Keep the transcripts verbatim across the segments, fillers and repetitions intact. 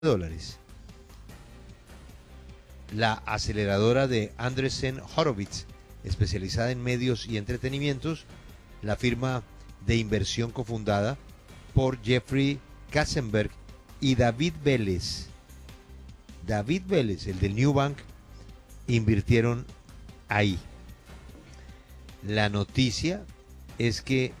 dólares. La aceleradora de Andreessen Horowitz, especializada en medios y entretenimientos, la firma de inversión cofundada por Jeffrey Katzenberg y David Vélez. David Vélez, el del New Bank, invirtieron ahí. La noticia es que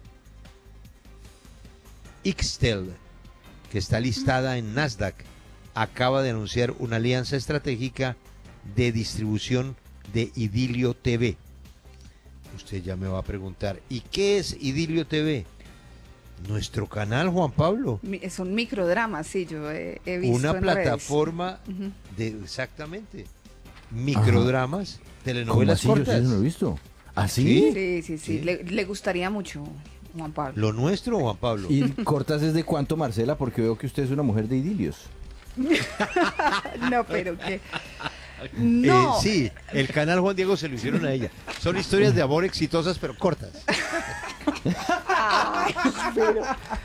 Ixtel, que está listada en Nasdaq, acaba de anunciar una alianza estratégica de distribución de Idilio T V. Usted ya me va a preguntar, ¿y qué es Idilio T V? Nuestro canal, Juan Pablo. Son microdramas, sí, yo he, he visto Una en plataforma redes. de, exactamente, microdramas, ¿Cómo telenovelas así? cortas. Yo no lo he visto. ¿Ah, sí? ¿Sí? Sí, sí, sí, Sí. Le, le gustaría mucho, Juan Pablo. Lo nuestro, Juan Pablo. ¿Y cortas desde cuánto, Marcela? Porque veo que usted es una mujer de idilios. No, pero que... No. No. Eh, sí, el canal Juan Diego se lo hicieron a ella. Son historias de amor exitosas, pero cortas. Ay, pero...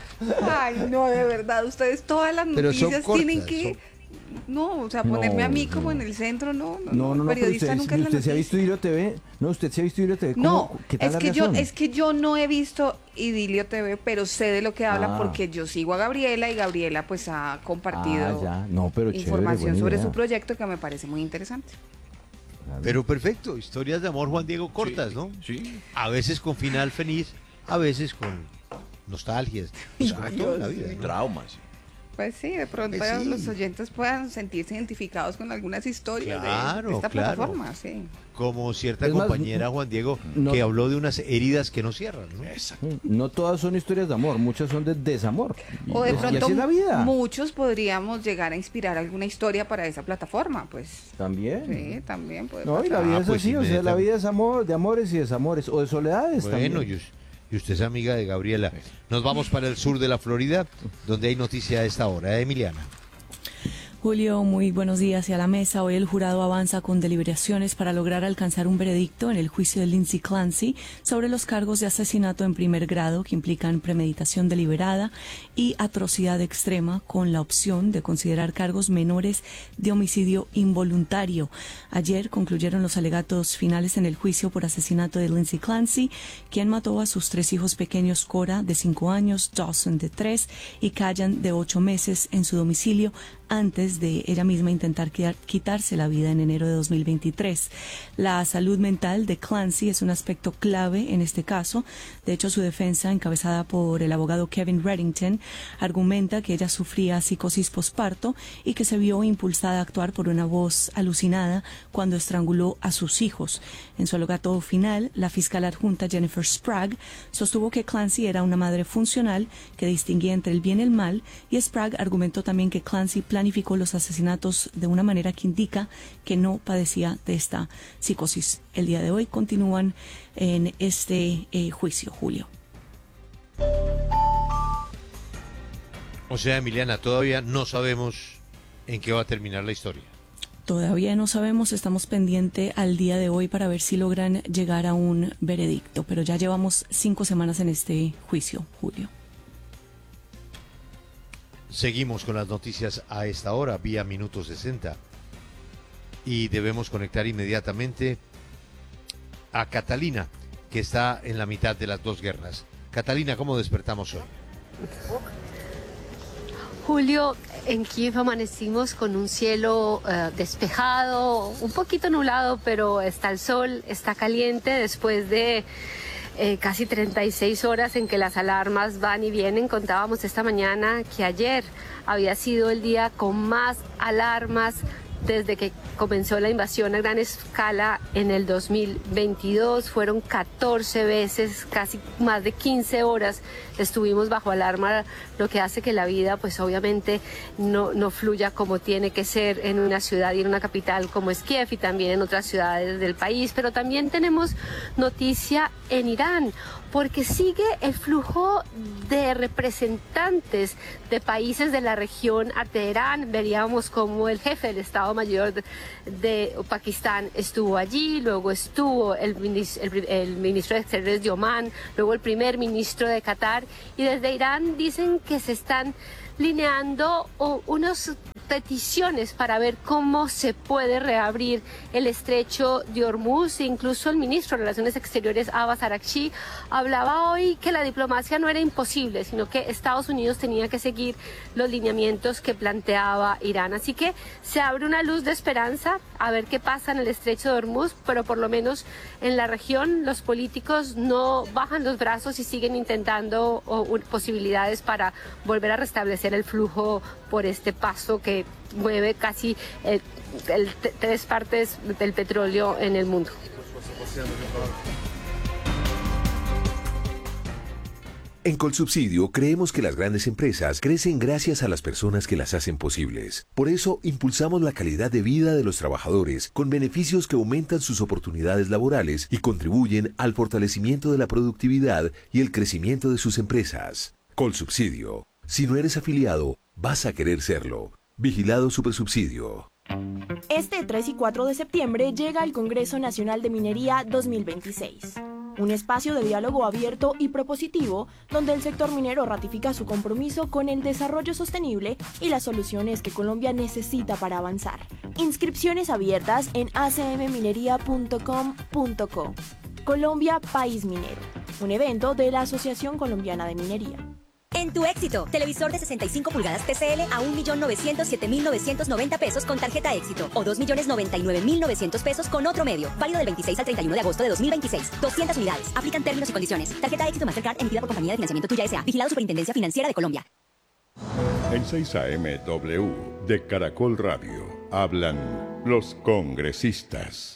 Ay, no, de verdad, ustedes todas las Pero son noticias cortas, tienen que... son- No, o sea, ponerme No, a mí como no. en el centro, no, no, No, no, no, pero periodista usted, nunca es la usted se ha noticia. visto Idilio T V. No, usted se ha visto Idilio T V. ¿Cómo? No, ¿Qué tal es la que yo, relación? es que yo no he visto Idilio T V, pero sé de lo que habla Ah. porque yo sigo a Gabriela y Gabriela pues ha compartido Ah, ya. No, pero chévere, información buena sobre idea. su proyecto que me parece muy interesante. Claro. Pero perfecto, historias de amor Juan Diego cortas, Sí, ¿no? Sí. A veces con final feliz, a veces con nostalgias. Pues como todo en la vida, ¿no? Traumas. Pues sí, de pronto Pues sí. los oyentes puedan sentirse identificados con algunas historias de- de, Claro, esta claro. plataforma, sí. Como cierta Es más, compañera, Juan Diego, no- que habló de unas heridas que no cierran, ¿no? Exacto. No todas son historias de amor, muchas son de desamor. Y, O de es- y pronto así es la vida. muchos podríamos llegar a inspirar alguna historia para esa plataforma, pues También. sí, también puede No, y la pasar. vida Ah, es pues así, o sea, la inmediatamente. vida es amor, de amores y desamores, o de soledades Bueno, también. y, y usted es amiga de Gabriela. Nos vamos para el sur de la Florida, donde hay noticia a esta hora. Emiliana. Julio, muy buenos días y a la mesa. Hoy el jurado avanza con deliberaciones para lograr alcanzar un veredicto en el juicio de Lindsay Clancy sobre los cargos de asesinato en primer grado que implican premeditación deliberada y atrocidad extrema, con la opción de considerar cargos menores de homicidio involuntario. Ayer concluyeron los alegatos finales en el juicio por asesinato de Lindsay Clancy, quien mató a sus tres hijos pequeños, Cora, de cinco años, Dawson, de tres, y Callan, de ocho meses, en su domicilio, antes de ella misma intentar quitarse la vida en enero de dos mil veintitrés. La salud mental de Clancy es un aspecto clave en este caso. De hecho, su defensa, encabezada por el abogado Kevin Reddington, argumenta que ella sufría psicosis posparto y que se vio impulsada a actuar por una voz alucinada cuando estranguló a sus hijos. En su alegato final, la fiscal adjunta Jennifer Sprague sostuvo que Clancy era una madre funcional que distinguía entre el bien y el mal, y Sprague argumentó también que Clancy planificó los asesinatos de una manera que indica que no padecía de esta psicosis. El día de hoy continúan en este eh, juicio, Julio. O sea, Emiliana, todavía no sabemos en qué va a terminar la historia. Todavía no sabemos, estamos pendientes al día de hoy para ver si logran llegar a un veredicto, pero ya llevamos cinco semanas en este juicio, Julio. Seguimos con las noticias a esta hora, vía Minuto sesenta. Y debemos conectar inmediatamente a Catalina, que está en la mitad de las dos guerras. Catalina, ¿cómo despertamos hoy? Julio, en Kiev amanecimos con un cielo eh, despejado, un poquito nublado, pero está el sol, está caliente después de eh, casi treinta y seis horas en que las alarmas van y vienen. Contábamos esta mañana que ayer había sido el día con más alarmas desde que comenzó la invasión a gran escala en el dos mil veintidós. Fueron catorce veces, casi más de quince horas estuvimos bajo alarma, lo que hace que la vida pues obviamente no, no fluya como tiene que ser en una ciudad y en una capital como es Kiev, y también en otras ciudades del país. Pero también tenemos noticia en Irán, porque sigue el flujo de representantes de países de la región a Teherán. Veríamos como el jefe del Estado Mayor de, de Pakistán estuvo allí, luego estuvo el, el, el ministro de Exteriores de Omán, luego el primer ministro de Qatar, y desde Irán dicen que se están lineando unas peticiones para ver cómo se puede reabrir el estrecho de Hormuz. Incluso el ministro de Relaciones Exteriores, Abbas Araghchi, hablaba hoy que la diplomacia no era imposible, sino que Estados Unidos tenía que seguir los lineamientos que planteaba Irán. Así que se abre una luz de esperanza a ver qué pasa en el estrecho de Hormuz, pero por lo menos en la región los políticos no bajan los brazos y siguen intentando o, o, posibilidades para volver a restablecer el flujo por este paso que mueve casi eh, el, tres partes del petróleo en el mundo. En Colsubsidio creemos que las grandes empresas crecen gracias a las personas que las hacen posibles. Por eso impulsamos la calidad de vida de los trabajadores con beneficios que aumentan sus oportunidades laborales y contribuyen al fortalecimiento de la productividad y el crecimiento de sus empresas. Colsubsidio. Si no eres afiliado, vas a querer serlo. Vigilado Supersubsidio. Este tres y cuatro de septiembre llega el Congreso Nacional de Minería dos mil veintiséis. Un espacio de diálogo abierto y propositivo donde el sector minero ratifica su compromiso con el desarrollo sostenible y las soluciones que Colombia necesita para avanzar. Inscripciones abiertas en a c m minería punto com punto co. Colombia País Minero, un evento de la Asociación Colombiana de Minería. En tu éxito, televisor de sesenta y cinco pulgadas T C L a un millón novecientos siete mil novecientos noventa pesos con tarjeta éxito o dos millones noventa y nueve mil novecientos pesos con otro medio. Válido del veintiséis al treinta y uno de agosto de dos mil veintiséis. doscientas unidades. Aplican términos y condiciones. Tarjeta éxito Mastercard emitida por Compañía de Financiamiento Tuya S A. Vigilado Superintendencia Financiera de Colombia. En seis A M W de Caracol Radio hablan los congresistas.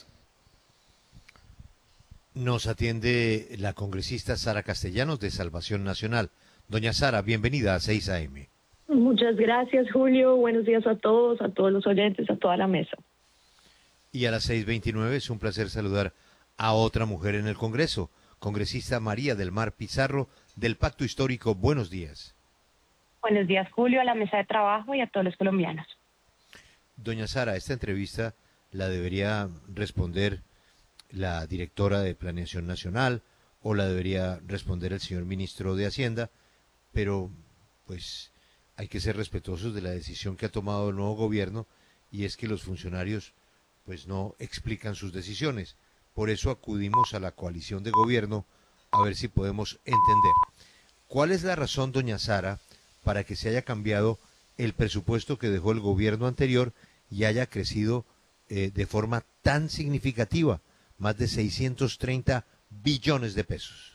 Nos atiende la congresista Sara Castellanos de Salvación Nacional. Doña Sara, bienvenida a seis A M. Muchas gracias, Julio. Buenos días a todos, a todos los oyentes, a toda la mesa. Y a las seis veintinueve es un placer saludar a otra mujer en el Congreso, congresista María del Mar Pizarro, del Pacto Histórico. Buenos días. Buenos días, Julio, a la mesa de trabajo y a todos los colombianos. Doña Sara, esta entrevista la debería responder la directora de Planeación Nacional o la debería responder el señor ministro de Hacienda, pero pues hay que ser respetuosos de la decisión que ha tomado el nuevo gobierno, y es que los funcionarios pues no explican sus decisiones. Por eso acudimos a la coalición de gobierno a ver si podemos entender. ¿Cuál es la razón, doña Sara, para que se haya cambiado el presupuesto que dejó el gobierno anterior y haya crecido eh, de forma tan significativa, más de seiscientos treinta billones de pesos?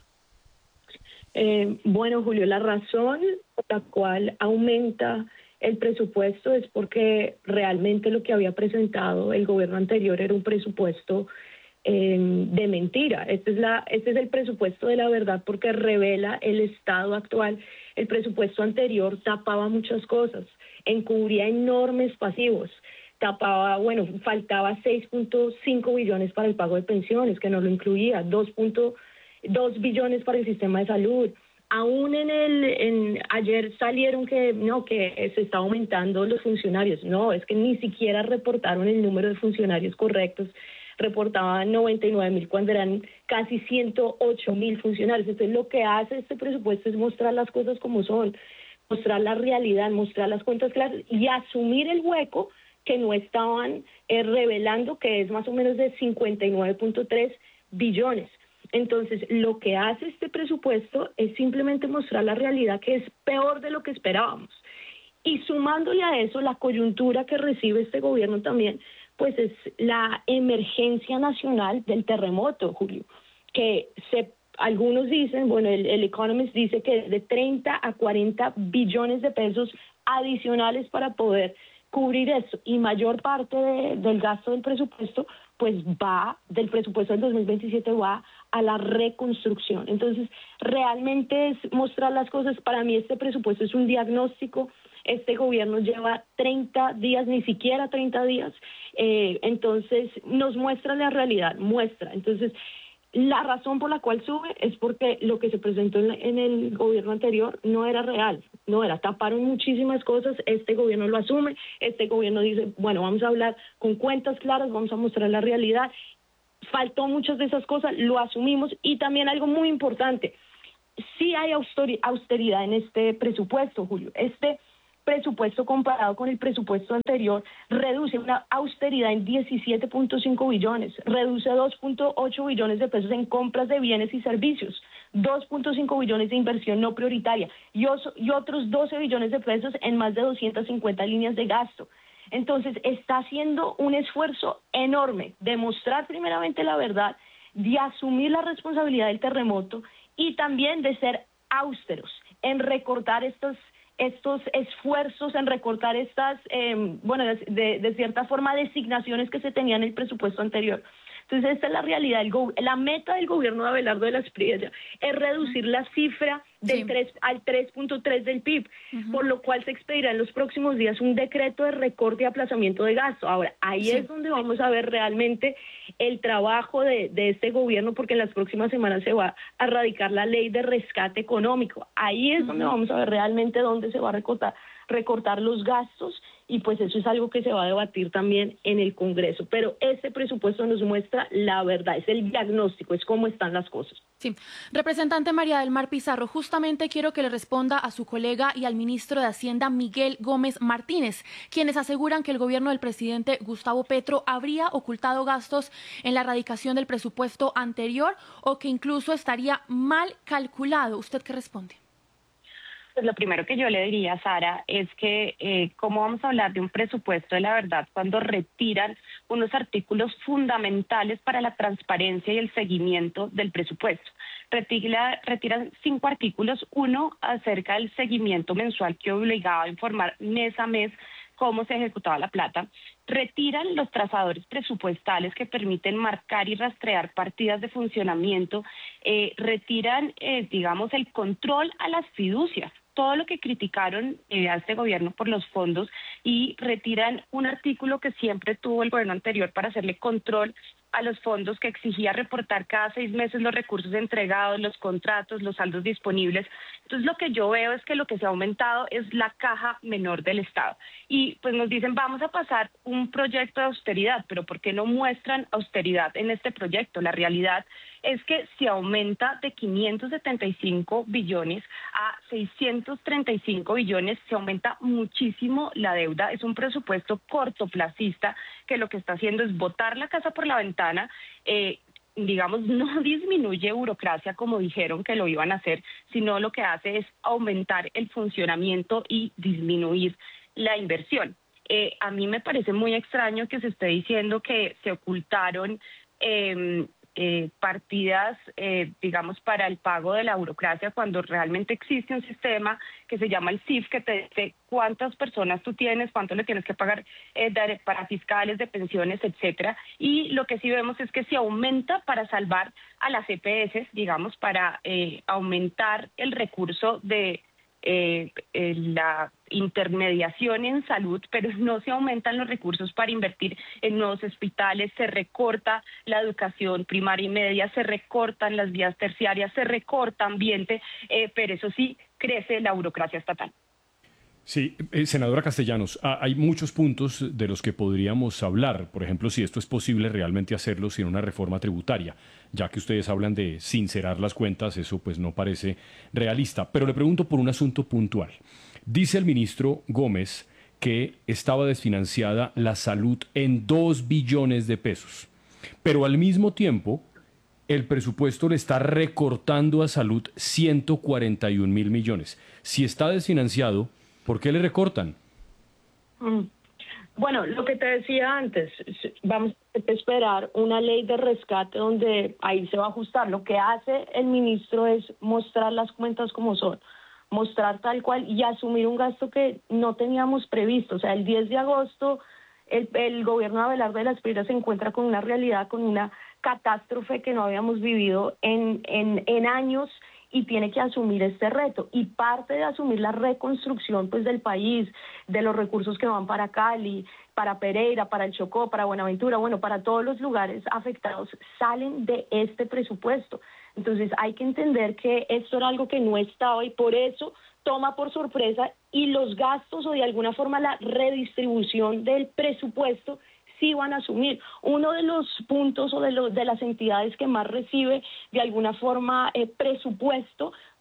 Eh, bueno, Julio, la razón por la cual aumenta el presupuesto es porque realmente lo que había presentado el gobierno anterior era un presupuesto eh, de mentira. Este es, la, este es el presupuesto de la verdad porque revela el estado actual. El presupuesto anterior tapaba muchas cosas, encubría enormes pasivos, tapaba, bueno, faltaba seis punto cinco billones para el pago de pensiones, que no lo incluía, dos punto dos billones para el sistema de salud. Aún en el, en, ayer salieron que no, que se está aumentando los funcionarios. No, es que ni siquiera reportaron el número de funcionarios correctos. Reportaban noventa y nueve mil cuando eran casi ciento ocho mil funcionarios. Entonces lo que hace este presupuesto es mostrar las cosas como son, mostrar la realidad, mostrar las cuentas claras y asumir el hueco que no estaban eh, revelando, que es más o menos de cincuenta y nueve punto tres billones. Entonces, lo que hace este presupuesto es simplemente mostrar la realidad, que es peor de lo que esperábamos. Y sumándole a eso, la coyuntura que recibe este gobierno también, pues es la emergencia nacional del terremoto, Julio, que se, algunos dicen, bueno, el, el Economist dice que de treinta a cuarenta billones de pesos adicionales para poder cubrir eso, y mayor parte de, del gasto del presupuesto pues va, del presupuesto del dos mil veintisiete va a la reconstrucción. Entonces, realmente es mostrar las cosas. Para mí este presupuesto es un diagnóstico. Este gobierno lleva treinta días, ni siquiera treinta días, eh, entonces nos muestra la realidad, muestra. Entonces, la razón por la cual sube es porque lo que se presentó en, la, en el gobierno anterior no era real, no era, taparon muchísimas cosas. Este gobierno lo asume, este gobierno dice, bueno, vamos a hablar con cuentas claras, vamos a mostrar la realidad. Faltó muchas de esas cosas, lo asumimos. Y también algo muy importante, sí hay austeridad en este presupuesto, Julio. Este presupuesto comparado con el presupuesto anterior reduce una austeridad en diecisiete punto cinco billones, reduce dos punto ocho billones de pesos en compras de bienes y servicios, dos punto cinco billones de inversión no prioritaria y, oso, y otros doce billones de pesos en más de doscientas cincuenta líneas de gasto. Entonces está haciendo un esfuerzo enorme de mostrar primeramente la verdad, de asumir la responsabilidad del terremoto y también de ser austeros en recortar estos estos esfuerzos, en recortar estas, eh, bueno, de, de, de cierta forma, designaciones que se tenían en el presupuesto anterior. Entonces, esta es la realidad. El la meta del gobierno de Abelardo de la Espriella es reducir la cifra del sí. tres, al tres punto tres del P I B, uh-huh. por lo cual se expedirá en los próximos días un decreto de recorte y aplazamiento de gasto. Ahora, ahí sí. es donde vamos a ver realmente el trabajo de, de este gobierno, porque en las próximas semanas se va a radicar la ley de rescate económico. Ahí es uh-huh. donde vamos a ver realmente dónde se va a recortar, recortar los gastos, y pues eso es algo que se va a debatir también en el Congreso. Pero este presupuesto nos muestra la verdad, es el diagnóstico, es cómo están las cosas. Sí. Representante María del Mar Pizarro, justamente quiero que le responda a su colega y al ministro de Hacienda, Miguel Gómez Martínez, quienes aseguran que el gobierno del presidente Gustavo Petro habría ocultado gastos en la erradicación del presupuesto anterior o que incluso estaría mal calculado. ¿Usted qué responde? Pues lo primero que yo le diría, Sara, es que eh, cómo vamos a hablar de un presupuesto de la verdad cuando retiran unos artículos fundamentales para la transparencia y el seguimiento del presupuesto. Retira, retiran cinco artículos, uno acerca del seguimiento mensual que obligaba a informar mes a mes cómo se ejecutaba la plata. Retiran los trazadores presupuestales que permiten marcar y rastrear partidas de funcionamiento. Eh, retiran, eh, digamos, el control a las fiducias, todo lo que criticaron eh, a este gobierno por los fondos, y retiran un artículo que siempre tuvo el gobierno anterior para hacerle control a los fondos, que exigía reportar cada seis meses los recursos entregados, los contratos, los saldos disponibles. Entonces lo que yo veo es que lo que se ha aumentado es la caja menor del Estado. Y pues nos dicen, vamos a pasar un proyecto de austeridad, pero ¿por qué no muestran austeridad en este proyecto? La realidad es que se aumenta de quinientos setenta y cinco billones a seiscientos treinta y cinco billones, se aumenta muchísimo la deuda. Es un presupuesto cortoplacista que lo que está haciendo es botar la casa por la ventana. Eh, digamos, no disminuye burocracia como dijeron que lo iban a hacer, sino lo que hace es aumentar el funcionamiento y disminuir la inversión. Eh, a mí me parece muy extraño que se esté diciendo que se ocultaron eh, Eh, partidas, eh, digamos, para el pago de la burocracia, cuando realmente existe un sistema que se llama el C I F, que te dice cuántas personas tú tienes, cuánto le tienes que pagar eh, de, para fiscales, de pensiones, etcétera. Y lo que sí vemos es que se aumenta para salvar a las E P S, digamos, para eh, aumentar el recurso de Eh, eh, la intermediación en salud, pero no se aumentan los recursos para invertir en nuevos hospitales, se recorta la educación primaria y media, se recortan las vías terciarias, se recorta ambiente, eh, pero eso sí, crece la burocracia estatal. Sí, eh, senadora Castellanos, ah, hay muchos puntos de los que podríamos hablar. Por ejemplo, si esto es posible realmente hacerlo sin una reforma tributaria, ya que ustedes hablan de sincerar las cuentas, eso pues no parece realista. Pero le pregunto por un asunto puntual. Dice el ministro Gómez que estaba desfinanciada la salud en dos billones de pesos, pero al mismo tiempo el presupuesto le está recortando a salud ciento cuarenta y un mil millones. Si está desfinanciado, ¿por qué le recortan? Bueno, lo que te decía antes, vamos a esperar una ley de rescate donde ahí se va a ajustar. Lo que hace el ministro es mostrar las cuentas como son, mostrar tal cual y asumir un gasto que no teníamos previsto. O sea, el diez de agosto el, el gobierno de Abelardo de la Espriella se encuentra con una realidad, con una catástrofe que no habíamos vivido en, en, en años, y tiene que asumir este reto, y parte de asumir la reconstrucción pues del país, de los recursos que van para Cali, para Pereira, para el Chocó, para Buenaventura, bueno, para todos los lugares afectados, salen de este presupuesto. Entonces hay que entender que esto era algo que no estaba y por eso toma por sorpresa, y los gastos o de alguna forma la redistribución del presupuesto sí van a asumir. Uno de los puntos o de, los, de las entidades que más recibe de alguna forma eh, presupuesto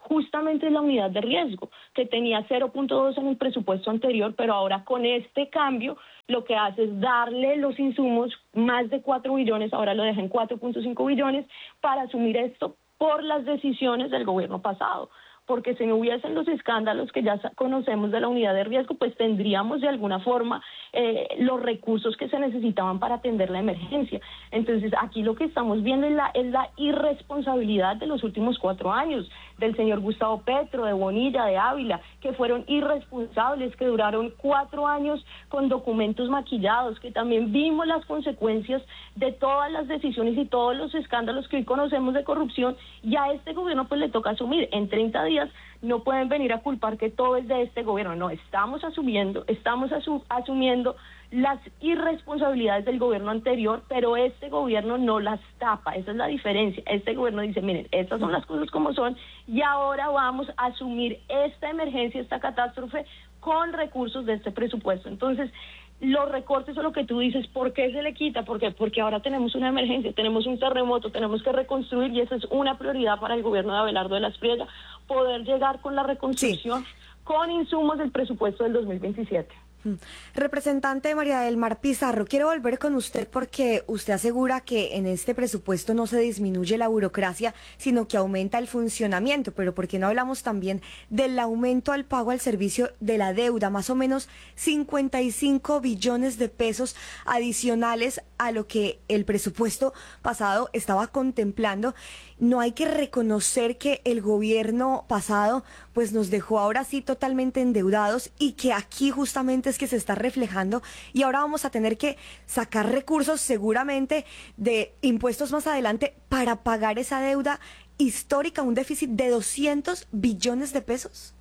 justamente es la unidad de riesgo, que tenía cero punto dos en el presupuesto anterior, pero ahora con este cambio lo que hace es darle los insumos, más de cuatro billones, ahora lo deja en cuatro punto cinco billones, para asumir esto por las decisiones del gobierno pasado. Porque si no hubiesen los escándalos que ya conocemos de la unidad de riesgo, pues tendríamos de alguna forma eh, los recursos que se necesitaban para atender la emergencia. Entonces aquí lo que estamos viendo es la, es la irresponsabilidad de los últimos cuatro años, del señor Gustavo Petro, de Bonilla, de Ávila, que fueron irresponsables, que duraron cuatro años con documentos maquillados, que también vimos las consecuencias de todas las decisiones y todos los escándalos que hoy conocemos de corrupción, y a este gobierno pues le toca asumir en treinta días. No pueden venir a culpar que todo es de este gobierno. No, estamos asumiendo, estamos asu asumiendo las irresponsabilidades del gobierno anterior, pero este gobierno no las tapa. Esa es la diferencia. Este gobierno dice, miren, estas son las cosas como son y ahora vamos a asumir esta emergencia, esta catástrofe con recursos de este presupuesto. Entonces, los recortes o lo que tú dices, ¿por qué se le quita? ¿Por qué? Porque ahora tenemos una emergencia, tenemos un terremoto, tenemos que reconstruir, y esa es una prioridad para el gobierno de Abelardo de la Espriella, poder llegar con la reconstrucción, sí, con insumos del presupuesto del dos mil veintisiete. Representante María del Mar Pizarro, quiero volver con usted porque usted asegura que en este presupuesto no se disminuye la burocracia, sino que aumenta el funcionamiento, pero ¿por qué no hablamos también del aumento al pago al servicio de la deuda? Más o menos cincuenta y cinco billones de pesos adicionales a lo que el presupuesto pasado estaba contemplando. No hay que reconocer que el gobierno pasado pues nos dejó ahora sí totalmente endeudados, y que aquí justamente es que se está reflejando, y ahora vamos a tener que sacar recursos seguramente de impuestos más adelante para pagar esa deuda histórica, un déficit de doscientos billones de pesos.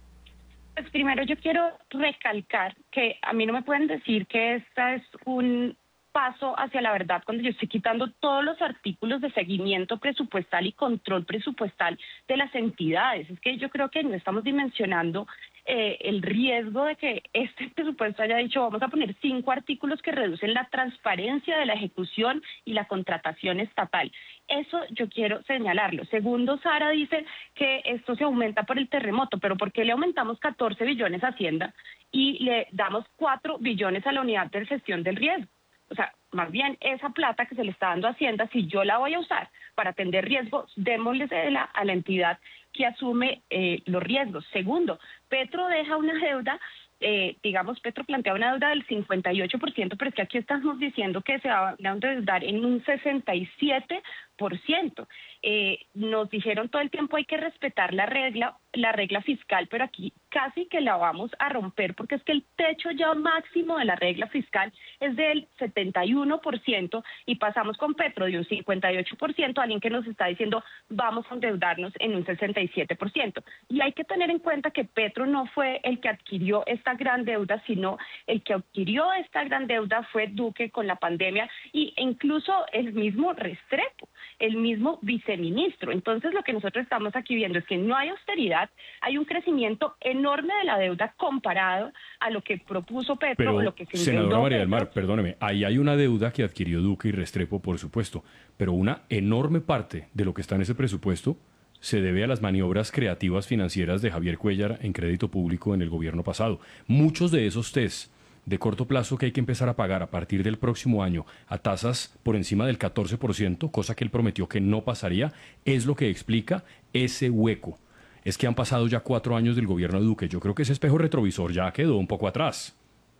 Pues primero yo quiero recalcar que a mí no me pueden decir que esta es un paso hacia la verdad cuando yo estoy quitando todos los artículos de seguimiento presupuestal y control presupuestal de las entidades. Es que yo creo que no estamos dimensionando eh, el riesgo de que este presupuesto haya dicho vamos a poner cinco artículos que reducen la transparencia de la ejecución y la contratación estatal. Eso yo quiero señalarlo. Segundo, Sara dice que esto se aumenta por el terremoto, pero ¿por qué le aumentamos catorce billones a Hacienda y le damos cuatro billones a la unidad de gestión del riesgo? O sea, más bien esa plata que se le está dando a Hacienda, si yo la voy a usar para atender riesgos, démosle a la entidad que asume eh, los riesgos. Segundo, Petro deja una deuda, eh, digamos, Petro plantea una deuda del cincuenta y ocho por ciento, pero es que aquí estamos diciendo que se va a endeudar en un sesenta y siete por ciento. Eh, nos dijeron todo el tiempo hay que respetar la regla, la regla fiscal, pero aquí casi que la vamos a romper, porque es que el techo ya máximo de la regla fiscal es del setenta y uno por ciento, y pasamos con Petro de un cincuenta y ocho por ciento a alguien que nos está diciendo vamos a endeudarnos en un sesenta y siete por ciento. Y hay que tener en cuenta que Petro no fue el que adquirió esta gran deuda, sino el que adquirió esta gran deuda fue Duque con la pandemia, y incluso el mismo Restrepo, el mismo viceministro. Entonces lo que nosotros estamos aquí viendo es que no hay austeridad, hay un crecimiento enorme de la deuda comparado a lo que propuso Petro. Pero, o lo que se senadora María del Petro. Mar, perdóneme, ahí hay una deuda que adquirió Duque y Restrepo, por supuesto, pero una enorme parte de lo que está en ese presupuesto se debe a las maniobras creativas financieras de Javier Cuéllar en crédito público en el gobierno pasado. Muchos de esos test de corto plazo que hay que empezar a pagar a partir del próximo año a tasas por encima del catorce por ciento, cosa que él prometió que no pasaría, es lo que explica ese hueco. Es que han pasado ya cuatro años del gobierno de Duque. Yo creo que ese espejo retrovisor ya quedó un poco atrás.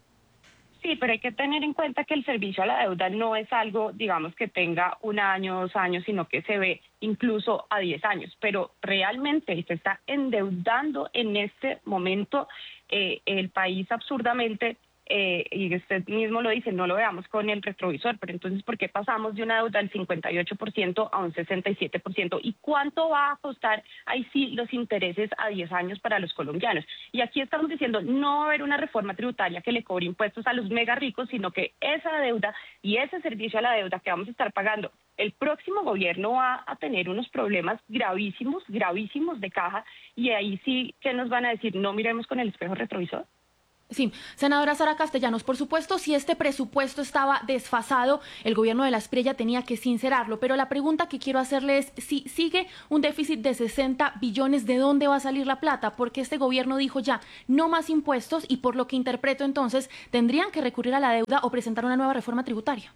Sí, pero hay que tener en cuenta que el servicio a la deuda no es algo, digamos, que tenga un año, dos años, sino que se ve incluso a diez años. Pero realmente se está endeudando en este momento eh, el país absurdamente. Eh, y usted mismo lo dice, no lo veamos con el retrovisor, pero entonces ¿por qué pasamos de una deuda del cincuenta y ocho por ciento a un sesenta y siete por ciento? ¿Y cuánto va a costar ahí sí los intereses a diez años para los colombianos? Y aquí estamos diciendo, no va a haber una reforma tributaria que le cobre impuestos a los mega ricos, sino que esa deuda y ese servicio a la deuda que vamos a estar pagando, el próximo gobierno va a tener unos problemas gravísimos, gravísimos de caja, y ahí sí que nos van a decir, no miremos con el espejo retrovisor. Sí, senadora Sara Castellanos, por supuesto, si este presupuesto estaba desfasado, el gobierno de la Espriella tenía que sincerarlo, pero la pregunta que quiero hacerle es si sigue un déficit de sesenta billones, ¿de dónde va a salir la plata? Porque este gobierno dijo ya, no más impuestos y por lo que interpreto entonces, tendrían que recurrir a la deuda o presentar una nueva reforma tributaria.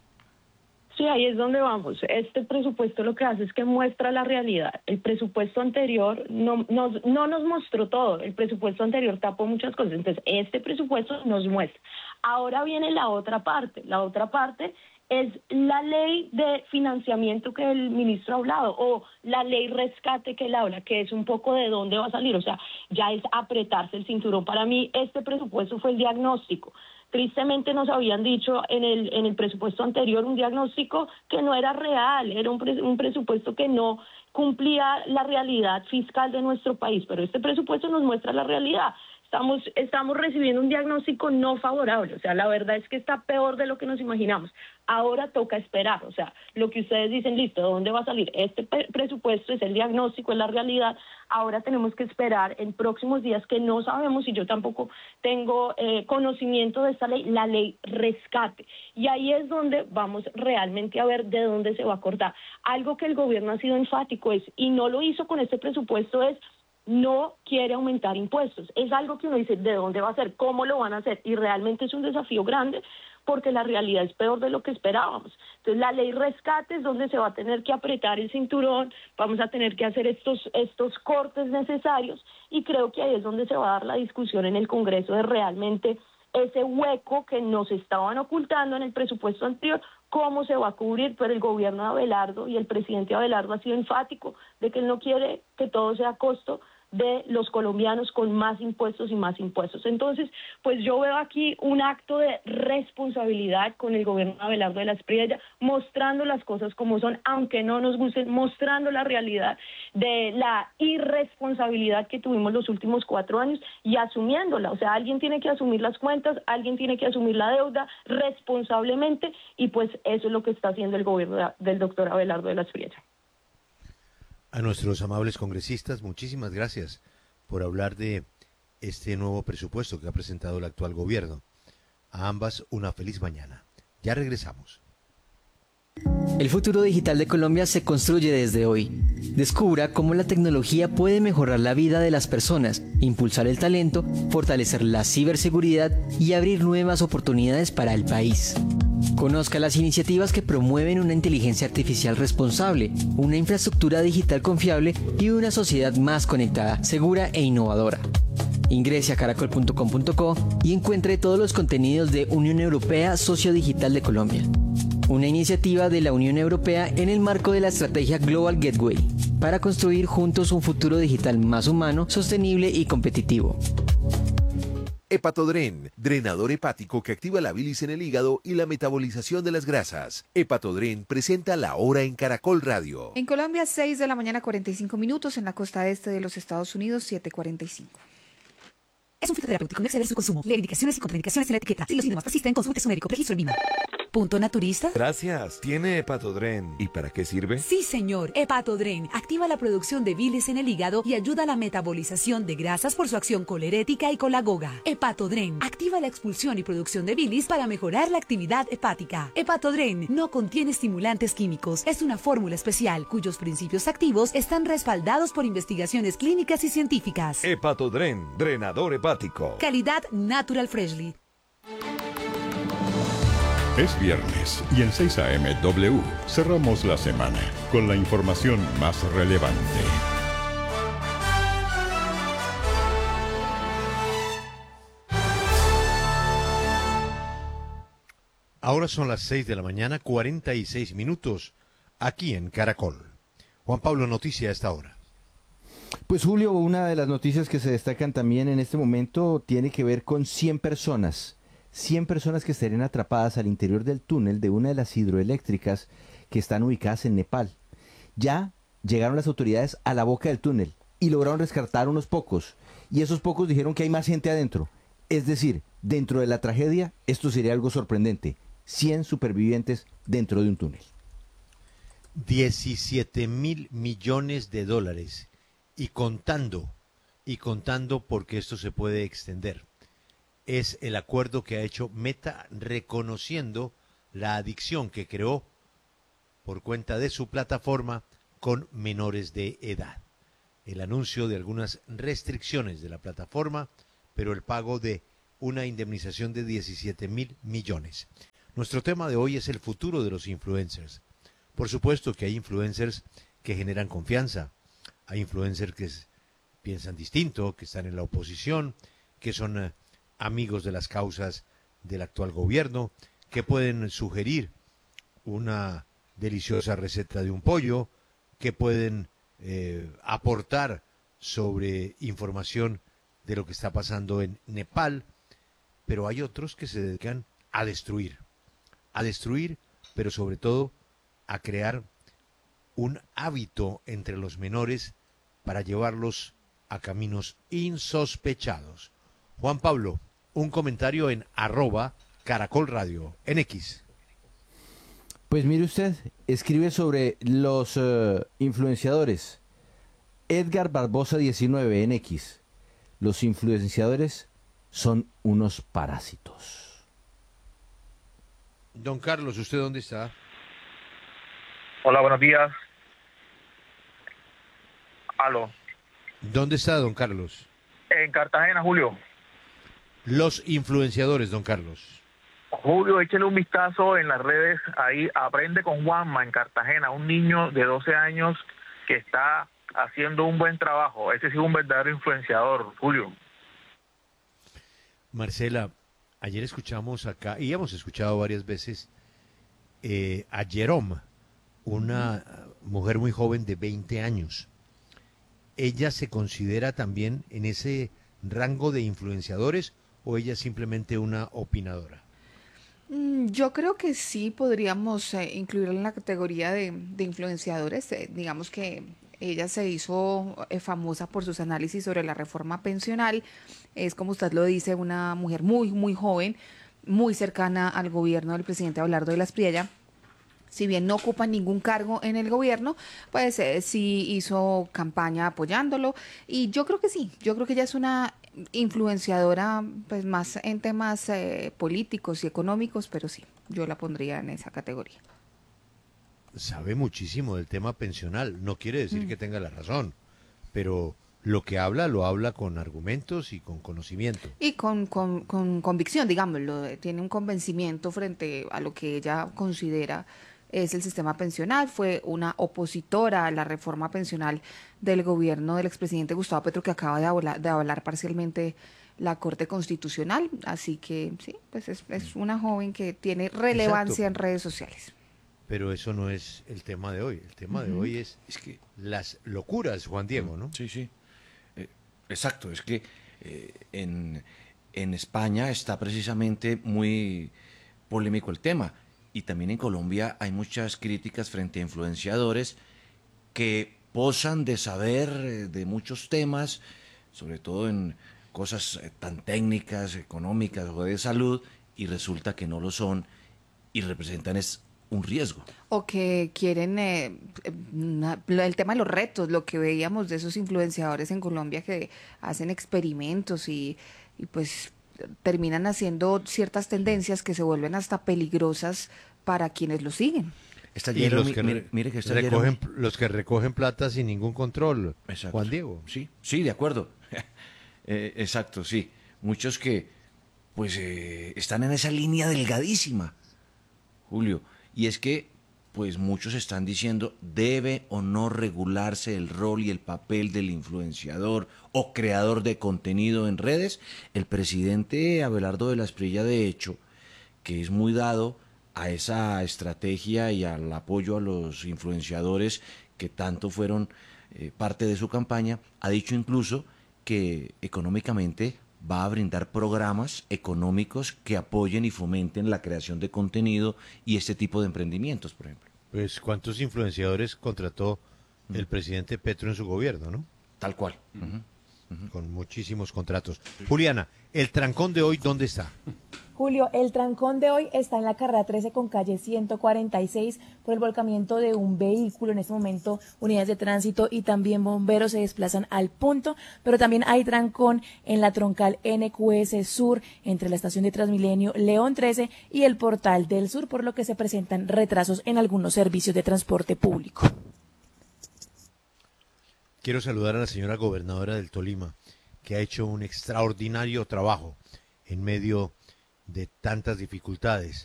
Sí, ahí es donde vamos. Este presupuesto lo que hace es que muestra la realidad. El presupuesto anterior no nos, no nos mostró todo. El presupuesto anterior tapó muchas cosas. Entonces, este presupuesto nos muestra. Ahora viene la otra parte. La otra parte es la ley de financiamiento que el ministro ha hablado o la ley rescate que él habla, que es un poco de dónde va a salir. O sea, ya es apretarse el cinturón. Para mí, este presupuesto fue el diagnóstico. Tristemente nos habían dicho en el en el presupuesto anterior un diagnóstico que no era real, era un, pre, un presupuesto que no cumplía la realidad fiscal de nuestro país, pero este presupuesto nos muestra la realidad. Estamos, estamos recibiendo un diagnóstico no favorable, o sea, la verdad es que está peor de lo que nos imaginamos. Ahora toca esperar, o sea, lo que ustedes dicen, listo, ¿de dónde va a salir? Este presupuesto es el diagnóstico, es la realidad. Ahora tenemos que esperar en próximos días que no sabemos, y yo tampoco tengo eh, conocimiento de esta ley, la ley rescate. Y ahí es donde vamos realmente a ver de dónde se va a cortar. Algo que el gobierno ha sido enfático es, y no lo hizo con este presupuesto, es no quiere aumentar impuestos. Es algo que uno dice, ¿de dónde va a ser? ¿Cómo lo van a hacer? Y realmente es un desafío grande porque la realidad es peor de lo que esperábamos. Entonces, la ley rescate es donde se va a tener que apretar el cinturón, vamos a tener que hacer estos, estos cortes necesarios y creo que ahí es donde se va a dar la discusión en el Congreso de realmente ese hueco que nos estaban ocultando en el presupuesto anterior, cómo se va a cubrir, pero el gobierno de Abelardo y el presidente Abelardo ha sido enfático de que él no quiere que todo sea a costo de los colombianos con más impuestos y más impuestos. Entonces, pues yo veo aquí un acto de responsabilidad con el gobierno de Abelardo de la Espriella, mostrando las cosas como son, aunque no nos gusten, mostrando la realidad de la irresponsabilidad que tuvimos los últimos cuatro años y asumiéndola. O sea, alguien tiene que asumir las cuentas, alguien tiene que asumir la deuda responsablemente y pues eso es lo que está haciendo el gobierno de, del doctor Abelardo de la Espriella. A nuestros amables congresistas, muchísimas gracias por hablar de este nuevo presupuesto que ha presentado el actual gobierno. A ambas, una feliz mañana. Ya regresamos. El futuro digital de Colombia se construye desde hoy. Descubra cómo la tecnología puede mejorar la vida de las personas, impulsar el talento, fortalecer la ciberseguridad y abrir nuevas oportunidades para el país. Conozca las iniciativas que promueven una inteligencia artificial responsable, una infraestructura digital confiable y una sociedad más conectada, segura e innovadora. Ingrese a caracol punto com punto co y encuentre todos los contenidos de Unión Europea Socio Digital de Colombia. Una iniciativa de la Unión Europea en el marco de la estrategia Global Gateway, para construir juntos un futuro digital más humano, sostenible y competitivo. Hepatodren, drenador hepático que activa la bilis en el hígado y la metabolización de las grasas. Hepatodren presenta La Hora en Caracol Radio. En Colombia, seis de la mañana, cuarenta y cinco minutos. En la costa este de los Estados Unidos, siete cuarenta y cinco. Es un fitoterapéutico, no exceder su consumo. Lee indicaciones y contraindicaciones en la etiqueta. Si los síntomas persisten, consulte a su médico. Registro en Lima. ¿Punto naturista? Gracias. ¿Tiene Hepatodren? ¿Y para qué sirve? Sí, señor. Hepatodren activa la producción de bilis en el hígado y ayuda a la metabolización de grasas por su acción colerética y colagoga. Hepatodren activa la expulsión y producción de bilis para mejorar la actividad hepática. Hepatodren no contiene estimulantes químicos. Es una fórmula especial cuyos principios activos están respaldados por investigaciones clínicas y científicas. Hepatodren, drenador hepático. Calidad Natural Freshly. Es viernes y en seis A M W cerramos la semana con la información más relevante. Ahora son las seis de la mañana, cuarenta y seis minutos, aquí en Caracol. Juan Pablo, noticia a esta hora. Pues Julio, una de las noticias que se destacan también en este momento tiene que ver con cien personas. cien personas que estarían atrapadas al interior del túnel de una de las hidroeléctricas que están ubicadas en Nepal. Ya llegaron las autoridades a la boca del túnel y lograron rescatar unos pocos. Y esos pocos dijeron que hay más gente adentro. Es decir, dentro de la tragedia, esto sería algo sorprendente. cien supervivientes dentro de un túnel. diecisiete mil millones de dólares. Y contando, y contando porque esto se puede extender. es el acuerdo que ha hecho Meta reconociendo la adicción que creó por cuenta de su plataforma con menores de edad. El anuncio de algunas restricciones de la plataforma, pero el pago de una indemnización de diecisiete mil millones. Nuestro tema de hoy es el futuro de los influencers. Por supuesto que hay influencers que generan confianza, hay influencers que piensan distinto, que están en la oposición, que son eh, amigos de las causas del actual gobierno, que pueden sugerir una deliciosa receta de un pollo, que pueden eh, aportar sobre información de lo que está pasando en Nepal, pero hay otros que se dedican a destruir, a destruir, pero sobre todo a crear un hábito entre los menores para llevarlos a caminos insospechados. Juan Pablo, un comentario en arroba Caracol Radio, en X. Pues mire usted, escribe sobre los uh, influenciadores. Edgar Barbosa diecinueve en X. Los influenciadores son unos parásitos. Don Carlos, ¿usted dónde está? Hola, buenos días. Aló. ¿Dónde está, don Carlos? En Cartagena, Julio. Los influenciadores, don Carlos. Julio, échale un vistazo en las redes, ahí Aprende con Juanma en Cartagena, un niño de doce años que está haciendo un buen trabajo. Ese sí es un verdadero influenciador, Julio. Marcela, ayer escuchamos acá, y hemos escuchado varias veces, eh, a Jerome, una mujer muy joven de veinte años. ¿Ella se considera también en ese rango de influenciadores o ella es simplemente una opinadora? Yo creo que sí podríamos eh, incluirla en la categoría de, de influenciadores. Eh, digamos que ella se hizo eh, famosa por sus análisis sobre la reforma pensional. Es, como usted lo dice, una mujer muy, muy joven, muy cercana al gobierno del presidente Abelardo de la Espriella. Si bien no ocupa ningún cargo en el gobierno, pues eh, sí hizo campaña apoyándolo. Y yo creo que sí, yo creo que ella es una influenciadora pues más en temas eh, políticos y económicos, pero sí, yo la pondría en esa categoría. Sabe muchísimo del tema pensional, no quiere decir Mm. que tenga la razón, pero lo que habla, lo habla con argumentos y con conocimiento. Y con, con, con convicción, digámoslo, eh, tiene un convencimiento frente a lo que ella considera es el sistema pensional. Fue una opositora a la reforma pensional del gobierno del expresidente Gustavo Petro, que acaba de avalar, de avalar parcialmente la Corte Constitucional. Así que sí, pues es, es una joven que tiene relevancia Exacto. en redes sociales. Pero eso no es el tema de hoy. El tema de Ujú. hoy es, es que las locuras, Juan Diego, ¿no? Sí, sí. Eh, exacto, es que eh, en, en España está precisamente muy polémico el tema. Y también en Colombia hay muchas críticas frente a influenciadores que posan de saber eh, de muchos temas, sobre todo en cosas eh, tan técnicas, económicas o de salud, y resulta que no lo son y representan es un riesgo. O que quieren, eh, una- el tema de los retos, lo que veíamos de esos influenciadores en Colombia que hacen experimentos y, y pues terminan haciendo ciertas tendencias que se vuelven hasta peligrosas para quienes lo siguen. Está Y los Jeremy- que, mire, re- mire que está recogen, Jeremy- los que recogen plata sin ningún control, Exacto. Juan Diego. Sí, sí, de acuerdo. Eh, exacto, sí. Muchos que pues eh, están en esa línea delgadísima, Julio. Y es que pues muchos están diciendo debe o no regularse el rol y el papel del influenciador o creador de contenido en redes. El presidente Abelardo de la Espriella, de hecho, que es muy dado a esa estrategia y al apoyo a los influenciadores que tanto fueron eh, parte de su campaña, ha dicho incluso que económicamente va a brindar programas económicos que apoyen y fomenten la creación de contenido y este tipo de emprendimientos, por ejemplo. Pues cuántos influenciadores contrató el presidente Petro en su gobierno, ¿no? Tal cual. Ujú. uh-huh. con muchísimos contratos. Juliana, ¿el trancón de hoy dónde está? Julio, el trancón de hoy está en la carrera trece con calle ciento cuarenta y seis por el volcamiento de un vehículo. En este momento, unidades de tránsito y también bomberos se desplazan al punto, pero también hay trancón en la troncal N Q S Sur entre la estación de Transmilenio León trece y el Portal del Sur, por lo que se presentan retrasos en algunos servicios de transporte público. Quiero saludar a la señora gobernadora del Tolima, que ha hecho un extraordinario trabajo en medio de tantas dificultades,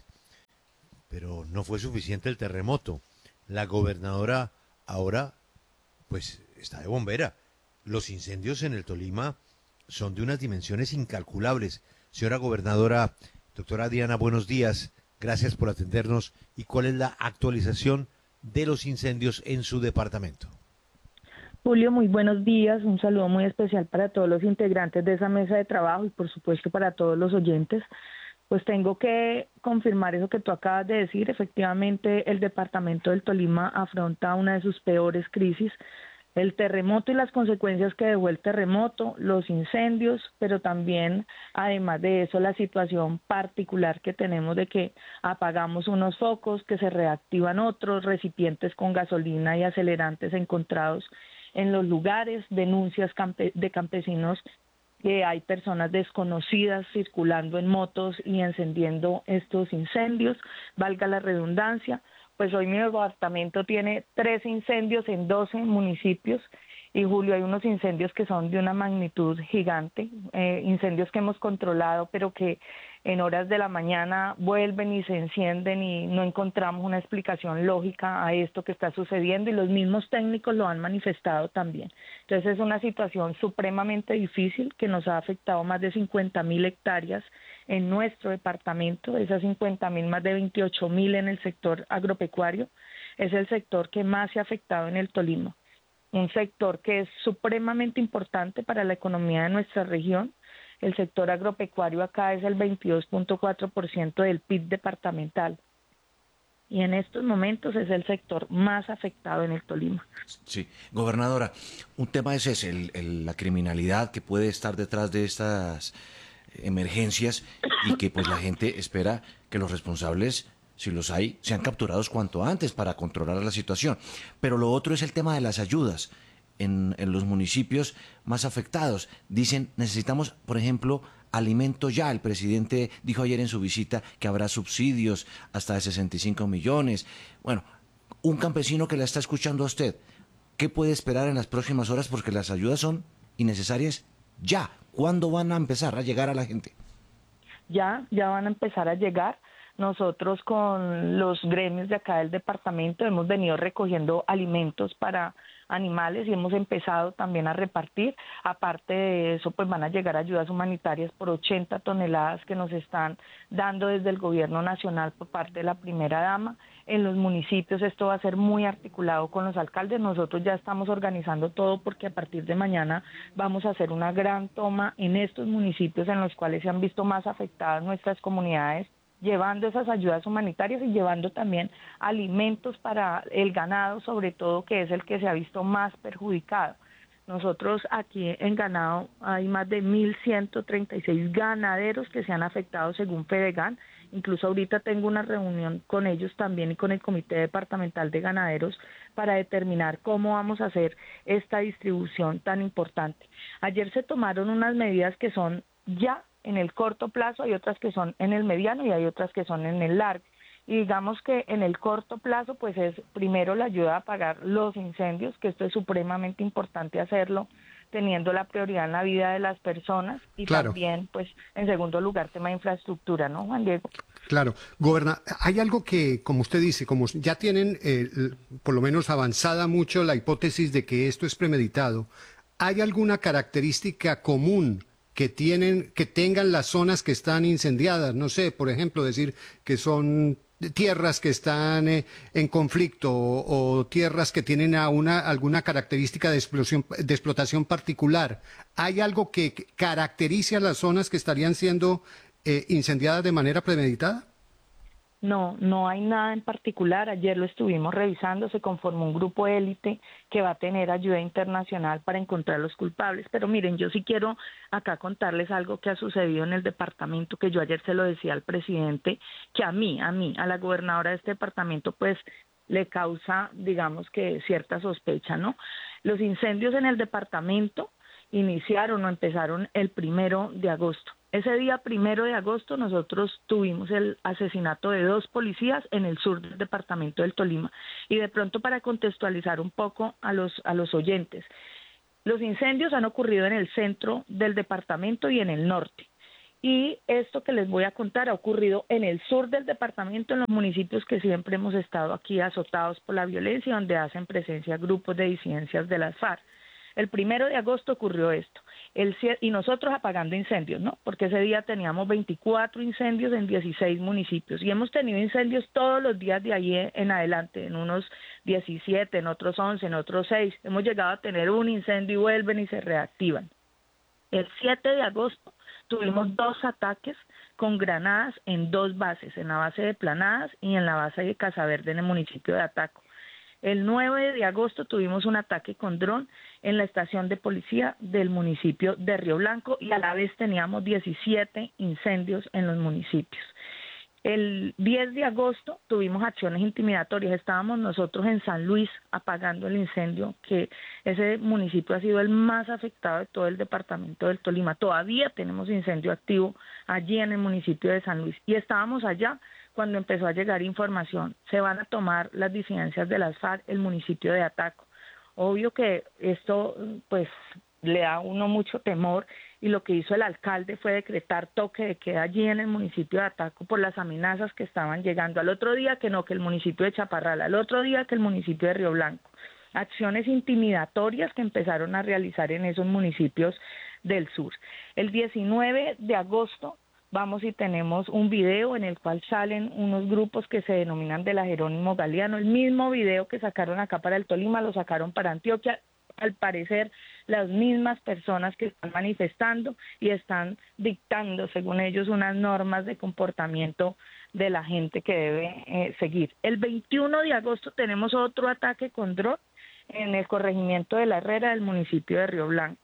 pero no fue suficiente el terremoto. La gobernadora ahora pues está de bombera. Los incendios en el Tolima son de unas dimensiones incalculables. Señora gobernadora, doctora Diana, buenos días, gracias por atendernos. ¿Y cuál es la actualización de los incendios en su departamento? Julio, muy buenos días, un saludo muy especial para todos los integrantes de esa mesa de trabajo y por supuesto para todos los oyentes. Pues tengo que confirmar eso que tú acabas de decir. Efectivamente, el departamento del Tolima afronta una de sus peores crisis. El terremoto y las consecuencias que dejó el terremoto, los incendios, pero también, además de eso, la situación particular que tenemos de que apagamos unos focos, que se reactivan otros, recipientes con gasolina y acelerantes encontrados en los lugares, denuncias campe- de campesinos que hay personas desconocidas circulando en motos y encendiendo estos incendios, valga la redundancia. Pues hoy mi departamento tiene tres incendios en doce municipios y, Julio, hay unos incendios que son de una magnitud gigante, eh, incendios que hemos controlado pero que en horas de la mañana vuelven y se encienden y no encontramos una explicación lógica a esto que está sucediendo y los mismos técnicos lo han manifestado también. Entonces es una situación supremamente difícil que nos ha afectado más de cincuenta mil hectáreas en nuestro departamento, de esas cincuenta mil, más de veintiocho mil en el sector agropecuario. Es el sector que más se ha afectado en el Tolima, un sector que es supremamente importante para la economía de nuestra región. El sector agropecuario acá es el veintidós punto cuatro por ciento del P I B departamental y en estos momentos es el sector más afectado en el Tolima. Sí, gobernadora, un tema es ese, el, el, la criminalidad que puede estar detrás de estas emergencias y que pues la gente espera que los responsables, si los hay, sean capturados cuanto antes para controlar la situación. Pero lo otro es el tema de las ayudas. En, en los municipios más afectados. Dicen, necesitamos, por ejemplo, alimento ya. El presidente dijo ayer en su visita que habrá subsidios hasta de sesenta y cinco millones. Bueno, un campesino que la está escuchando a usted, ¿qué puede esperar en las próximas horas? Porque las ayudas son innecesarias ya. ¿Cuándo van a empezar a llegar a la gente? Ya, ya van a empezar a llegar. Nosotros con los gremios de acá del departamento hemos venido recogiendo alimentos para animales y hemos empezado también a repartir. Aparte de eso, pues van a llegar ayudas humanitarias por ochenta toneladas que nos están dando desde el gobierno nacional por parte de la primera dama. En los municipios esto va a ser muy articulado con los alcaldes. Nosotros ya estamos organizando todo porque a partir de mañana vamos a hacer una gran toma en estos municipios en los cuales se han visto más afectadas nuestras comunidades, llevando esas ayudas humanitarias y llevando también alimentos para el ganado, sobre todo, que es el que se ha visto más perjudicado. Nosotros aquí en ganado hay más de mil ciento treinta y seis ganaderos que se han afectado según Fedegan. Incluso ahorita tengo una reunión con ellos también y con el Comité Departamental de Ganaderos para determinar cómo vamos a hacer esta distribución tan importante. Ayer se tomaron unas medidas que son ya en el corto plazo, hay otras que son en el mediano y hay otras que son en el largo. Y digamos que en el corto plazo, pues es primero la ayuda a apagar los incendios, que esto es supremamente importante hacerlo, teniendo la prioridad en la vida de las personas y claro, también, pues, en segundo lugar, tema de infraestructura, ¿no, Juan Diego? Claro. Goberna, hay algo que, como usted dice, como ya tienen eh, por lo menos avanzada mucho la hipótesis de que esto es premeditado, ¿hay alguna característica común que tienen, que tengan las zonas que están incendiadas? No sé, por ejemplo, decir que son tierras que están eh, en conflicto o, o tierras que tienen a una, alguna característica de, explosión, de explotación particular. ¿Hay algo que caracterice a las zonas que estarían siendo eh, incendiadas de manera premeditada? No, no hay nada en particular. Ayer lo estuvimos revisando, se conformó un grupo élite que va a tener ayuda internacional para encontrar los culpables. Pero miren, yo sí quiero acá contarles algo que ha sucedido en el departamento, que yo ayer se lo decía al presidente, que a mí, a mí, a la gobernadora de este departamento, pues le causa, digamos que cierta sospecha, ¿no? Los incendios en el departamento iniciaron o empezaron el primero de agosto. Ese día primero de agosto nosotros tuvimos el asesinato de dos policías en el sur del departamento del Tolima. Y de pronto, para contextualizar un poco a los, a los oyentes, los incendios han ocurrido en el centro del departamento y en el norte. Y esto que les voy a contar ha ocurrido en el sur del departamento, en los municipios que siempre hemos estado aquí azotados por la violencia, donde hacen presencia grupos de disidencias de las FARC. El primero de agosto ocurrió esto, el, y nosotros apagando incendios, ¿no? Porque ese día teníamos veinticuatro incendios en dieciséis municipios y hemos tenido incendios todos los días de ahí en adelante, en unos diecisiete, en otros once, en otros seis. Hemos llegado a tener un incendio y vuelven y se reactivan. El siete de agosto tuvimos dos ataques con granadas en dos bases, en la base de Planadas y en la base de Casaverde en el municipio de Ataco. El nueve de agosto tuvimos un ataque con dron en la estación de policía del municipio de Río Blanco y a la vez teníamos diecisiete incendios en los municipios. El diez de agosto tuvimos acciones intimidatorias. Estábamos nosotros en San Luis apagando el incendio, que ese municipio ha sido el más afectado de todo el departamento del Tolima. Todavía tenemos incendio activo allí en el municipio de San Luis. Y estábamos allá cuando empezó a llegar información. Se van a tomar las disidencias de las FARC, el municipio de Ataco. Obvio que esto pues le da a uno mucho temor, y lo que hizo el alcalde fue decretar toque de queda allí en el municipio de Ataco por las amenazas que estaban llegando. Al otro día que no, que el municipio de Chaparral, al otro día que el municipio de Río Blanco. Acciones intimidatorias que empezaron a realizar en esos municipios del sur. El diecinueve de agosto vamos y tenemos un video en el cual salen unos grupos que se denominan de la Jerónimo Galeano. El mismo video que sacaron acá para el Tolima lo sacaron para Antioquia. Al parecer, las mismas personas que están manifestando y están dictando, según ellos, unas normas de comportamiento de la gente que debe eh, seguir. El veintiuno de agosto tenemos otro ataque con dron en el corregimiento de La Herrera del municipio de Río Blanco.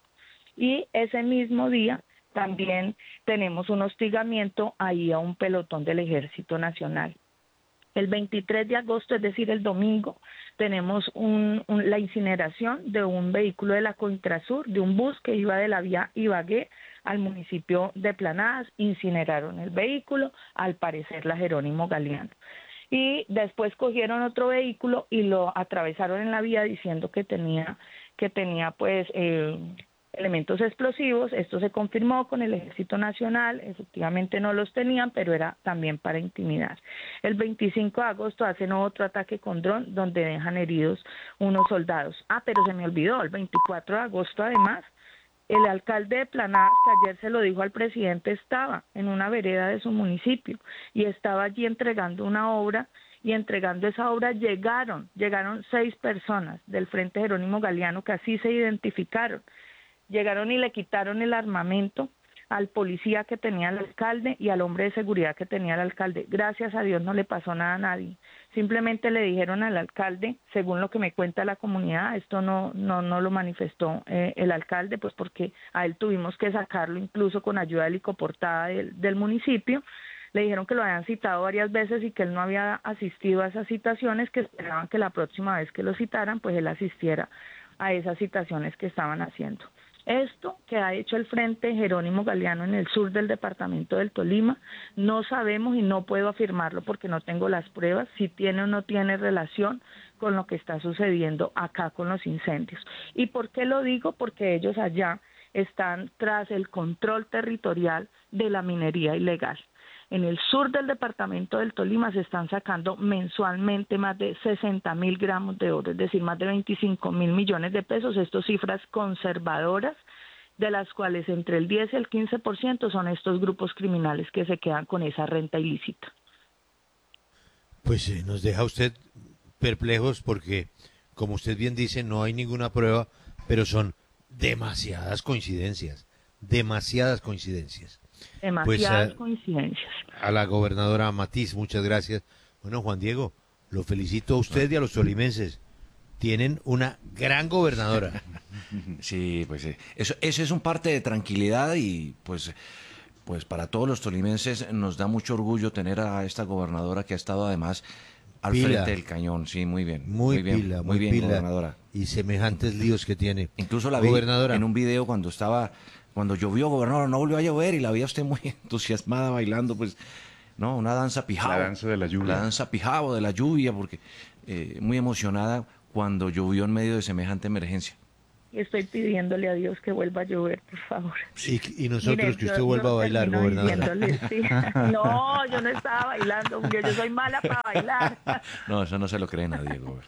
Y ese mismo día también tenemos un hostigamiento ahí a un pelotón del Ejército Nacional. El veintitrés de agosto, es decir, el domingo, tenemos un, un, la incineración de un vehículo de la Contrasur, de un bus que iba de la vía Ibagué al municipio de Planadas. Incineraron el vehículo, al parecer la Jerónimo Galeano. Y después cogieron otro vehículo y lo atravesaron en la vía diciendo que tenía, que tenía pues... Eh, elementos explosivos. Esto se confirmó con el Ejército Nacional, efectivamente no los tenían, pero era también para intimidar. El veinticinco de agosto hacen otro ataque con dron donde dejan heridos unos soldados. Ah, pero se me olvidó, el veinticuatro de agosto además, el alcalde de Planadas, que ayer se lo dijo al presidente, estaba en una vereda de su municipio y estaba allí entregando una obra. Y entregando esa obra llegaron, llegaron seis personas del Frente Jerónimo Galeano que así se identificaron. Llegaron y le quitaron el armamento al policía que tenía el alcalde y al hombre de seguridad que tenía el alcalde. Gracias a Dios no le pasó nada a nadie. Simplemente le dijeron al alcalde, según lo que me cuenta la comunidad, esto no no no lo manifestó eh, el alcalde, pues porque a él tuvimos que sacarlo incluso con ayuda helicoportada del, del municipio. Le dijeron que lo habían citado varias veces y que él no había asistido a esas citaciones, que esperaban que la próxima vez que lo citaran, pues él asistiera a esas citaciones que estaban haciendo. Esto que ha hecho el Frente Jerónimo Galeano en el sur del departamento del Tolima, no sabemos y no puedo afirmarlo porque no tengo las pruebas, si tiene o no tiene relación con lo que está sucediendo acá con los incendios. ¿Y por qué lo digo? Porque ellos allá están tras el control territorial de la minería ilegal. En el sur del departamento del Tolima se están sacando mensualmente más de sesenta mil gramos de oro, es decir, más de veinticinco mil millones de pesos. Estas cifras conservadoras, de las cuales entre el diez y el quince por ciento son estos grupos criminales que se quedan con esa renta ilícita. Pues eh, nos deja usted perplejos porque, como usted bien dice, no hay ninguna prueba, pero son demasiadas coincidencias, demasiadas coincidencias. Demasiadas Pues, uh, coincidencias. A la gobernadora Matiz, muchas gracias. Bueno, Juan Diego, lo felicito a usted y a los tolimenses. Tienen una gran gobernadora. Sí, pues eso, eso es un parte de tranquilidad y pues, pues para todos los tolimenses nos da mucho orgullo tener a esta gobernadora que ha estado además al Pila. frente del cañón. Sí, muy bien. Muy, muy bien, pila, muy muy bien, pila. gobernadora. Y semejantes líos que tiene. Incluso la vi Gobernadora. en un video cuando estaba, cuando llovió, gobernadora, no volvió a llover y la vi a usted muy entusiasmada bailando, pues, no, una danza pijao. La danza de la lluvia. La danza pijao de la lluvia, porque eh, muy emocionada cuando llovió en medio de semejante emergencia. Y estoy pidiéndole a Dios que vuelva a llover, por favor. Y, y nosotros Miren, que usted yo- vuelva yo a bailar, termino gobernadora. diciéndole, sí. No, yo no estaba bailando, Julio, yo soy mala para bailar. No, eso no se lo cree nadie, gobernador.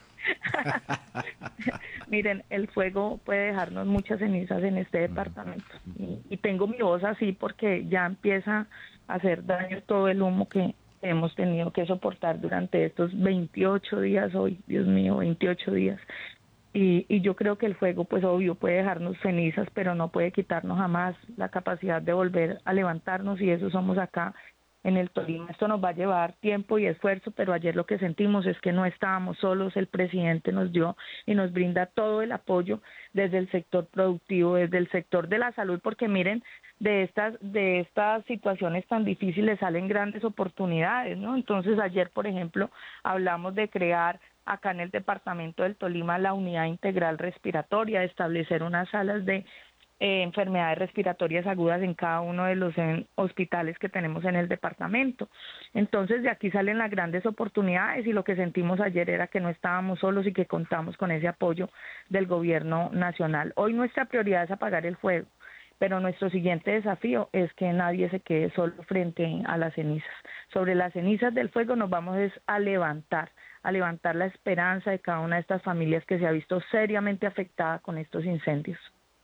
Miren, el fuego puede dejarnos muchas cenizas en este departamento. Y, y tengo mi voz así porque ya empieza a hacer daño todo el humo que hemos tenido que soportar durante estos veintiocho días hoy, Dios mío, veintiocho días. Y, y yo creo que el fuego, pues obvio, puede dejarnos cenizas, pero no puede quitarnos jamás la capacidad de volver a levantarnos, y eso somos acá en el Tolima. Esto nos va a llevar tiempo y esfuerzo, pero ayer lo que sentimos es que no estábamos solos. El presidente nos dio y nos brinda todo el apoyo desde el sector productivo, desde el sector de la salud, porque miren, de estas de estas situaciones tan difíciles salen grandes oportunidades, ¿no? Entonces ayer, por ejemplo, hablamos de crear acá en el departamento del Tolima la unidad integral respiratoria, de establecer unas salas de eh, enfermedades respiratorias agudas en cada uno de los en, hospitales que tenemos en el departamento. Entonces de aquí salen las grandes oportunidades, y lo que sentimos ayer era que no estábamos solos y que contamos con ese apoyo del gobierno nacional. Hoy nuestra prioridad es apagar el fuego, pero nuestro siguiente desafío es que nadie se quede solo frente a las cenizas. Sobre las cenizas del fuego nos vamos es a levantar, a levantar la esperanza de cada una de estas familias que se ha visto seriamente afectada con estos incendios.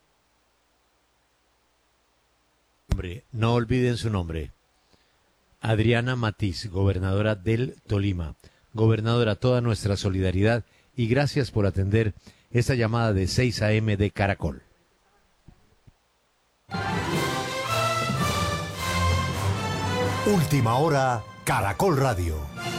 Hombre, no olviden su nombre. Adriana Matiz, gobernadora del Tolima. Gobernadora, toda nuestra solidaridad y gracias por atender esta llamada de seis a eme de Caracol. Última hora, Caracol Radio.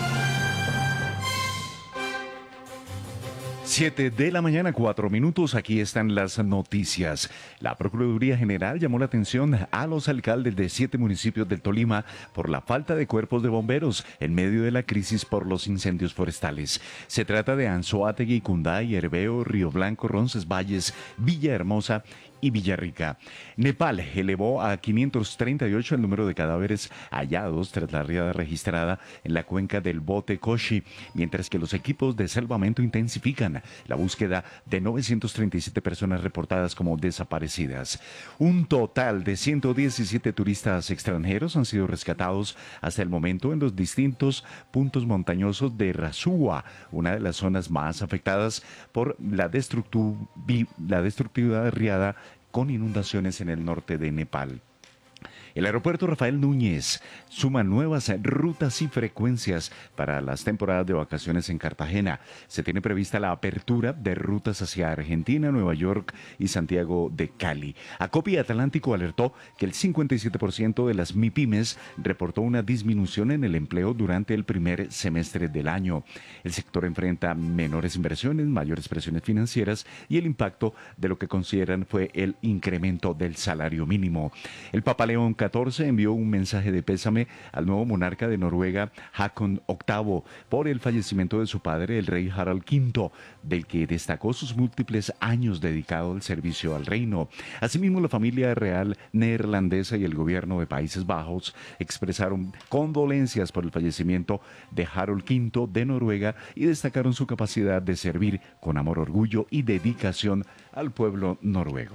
Siete de la mañana, cuatro minutos, aquí están las noticias. La Procuraduría General llamó la atención a los alcaldes de siete municipios del Tolima por la falta de cuerpos de bomberos en medio de la crisis por los incendios forestales. Se trata de Anzoátegui, Cunday, Herveo, Río Blanco, Roncesvalles, Villahermosa y Villarrica. Nepal elevó a quinientos treinta y ocho el número de cadáveres hallados tras la riada registrada en la cuenca del Bote Koshi, mientras que los equipos de salvamento intensifican la búsqueda de novecientas treinta y siete personas reportadas como desaparecidas. Un total de ciento diecisiete turistas extranjeros han sido rescatados hasta el momento en los distintos puntos montañosos de Rasúa, una de las zonas más afectadas por la, destructu- la destructiva riada con inundaciones en el norte de Nepal. El aeropuerto Rafael Núñez suma nuevas rutas y frecuencias para las temporadas de vacaciones en Cartagena. Se tiene prevista la apertura de rutas hacia Argentina, Nueva York y Santiago de Cali. Acopi Atlántico alertó que el cincuenta y siete por ciento de las MIPYMES reportó una disminución en el empleo durante el primer semestre del año. El sector enfrenta menores inversiones, mayores presiones financieras y el impacto de lo que consideran fue el incremento del salario mínimo. El Papa León catorce envió un mensaje de pésame al nuevo monarca de Noruega, Haakon octavo, por el fallecimiento de su padre, el rey Harald quinto, del que destacó sus múltiples años dedicados al servicio al reino. Asimismo, la familia real neerlandesa y el gobierno de Países Bajos expresaron condolencias por el fallecimiento de Harald quinto de Noruega y destacaron su capacidad de servir con amor, orgullo y dedicación al pueblo noruego.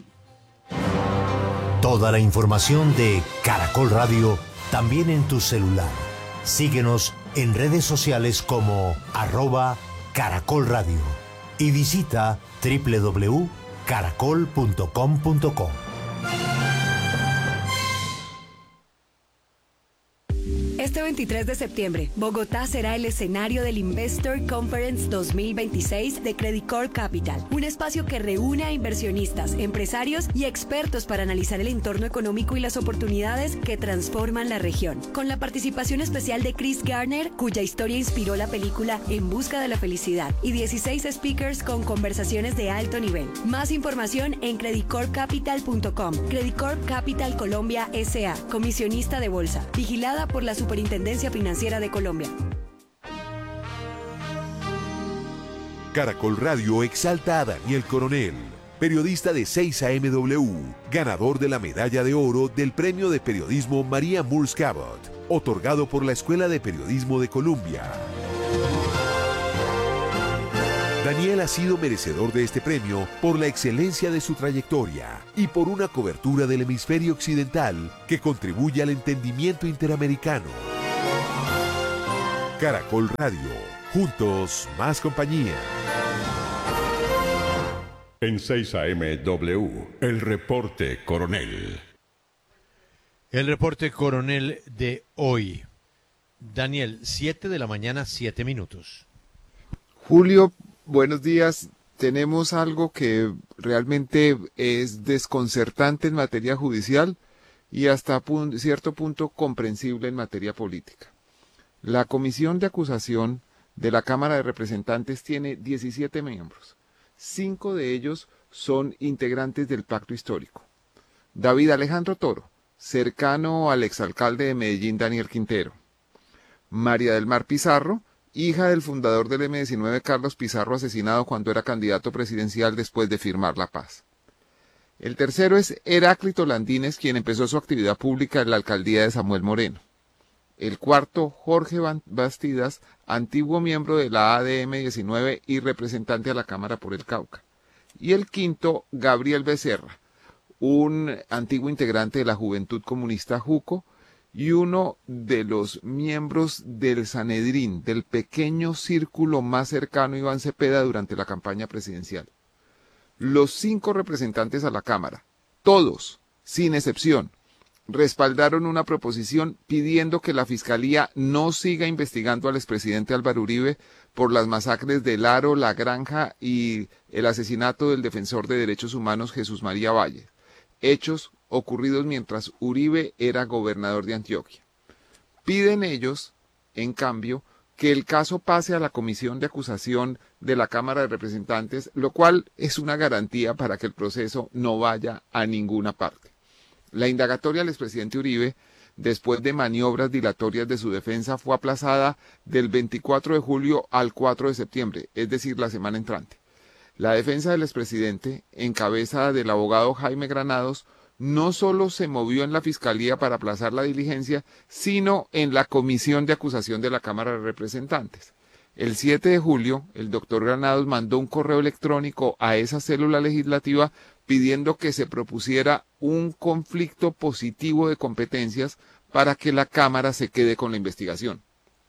Toda la información de Caracol Radio también en tu celular. Síguenos en redes sociales como arroba Caracol Radio y visita doble u doble u doble u punto caracol punto com punto co. Este veintitrés de septiembre, Bogotá será el escenario del Investor Conference dos mil veintiséis de Credit Corp Capital, un espacio que reúne a inversionistas, empresarios y expertos para analizar el entorno económico y las oportunidades que transforman la región. Con la participación especial de Chris Garner, cuya historia inspiró la película En busca de la felicidad, y dieciséis speakers con conversaciones de alto nivel. Más información en credit corp capital punto com. Credit Corp Capital Colombia S A, comisionista de bolsa, vigilada por la Superintendencia Financiera de Colombia. Caracol Radio exalta a Daniel Coronel, periodista de seis A M W, ganador de la medalla de oro del Premio de Periodismo María Moores Cabot, otorgado por la Escuela de Periodismo de Colombia. Daniel ha sido merecedor de este premio por la excelencia de su trayectoria y por una cobertura del hemisferio occidental que contribuye al entendimiento interamericano. Caracol Radio, juntos más compañía. En seis A M W, el reporte Coronel. El reporte Coronel de hoy. Daniel, siete de la mañana, siete minutos. Julio, buenos días. Tenemos algo que realmente es desconcertante en materia judicial y hasta pu- cierto punto comprensible en materia política. La Comisión de Acusación de la Cámara de Representantes tiene diecisiete miembros. Cinco de ellos son integrantes del Pacto Histórico. David Alejandro Toro, cercano al exalcalde de Medellín, Daniel Quintero. María del Mar Pizarro, hija del fundador del eme diecinueve, Carlos Pizarro, asesinado cuando era candidato presidencial después de firmar la paz. El tercero es Heráclito Landines, quien empezó su actividad pública en la alcaldía de Samuel Moreno. El cuarto, Jorge Bastidas, antiguo miembro de la A D M diecinueve y representante a la Cámara por el Cauca. Y el quinto, Gabriel Becerra, un antiguo integrante de la Juventud Comunista Juco y uno de los miembros del Sanedrín, del pequeño círculo más cercano a Iván Cepeda durante la campaña presidencial. Los cinco representantes a la Cámara, todos, sin excepción, respaldaron una proposición pidiendo que la Fiscalía no siga investigando al expresidente Álvaro Uribe por las masacres de Laro, La Granja y el asesinato del defensor de derechos humanos Jesús María Valle, hechos ocurridos mientras Uribe era gobernador de Antioquia. Piden ellos, en cambio, que el caso pase a la Comisión de Acusación de la Cámara de Representantes, lo cual es una garantía para que el proceso no vaya a ninguna parte. La indagatoria al expresidente Uribe, después de maniobras dilatorias de su defensa, fue aplazada del veinticuatro de julio al cuatro de septiembre, es decir, la semana entrante. La defensa del expresidente, en cabeza del abogado Jaime Granados, no solo se movió en la Fiscalía para aplazar la diligencia, sino en la Comisión de Acusación de la Cámara de Representantes. El siete de julio, el doctor Granados mandó un correo electrónico a esa célula legislativa pidiendo que se propusiera un conflicto positivo de competencias para que la Cámara se quede con la investigación.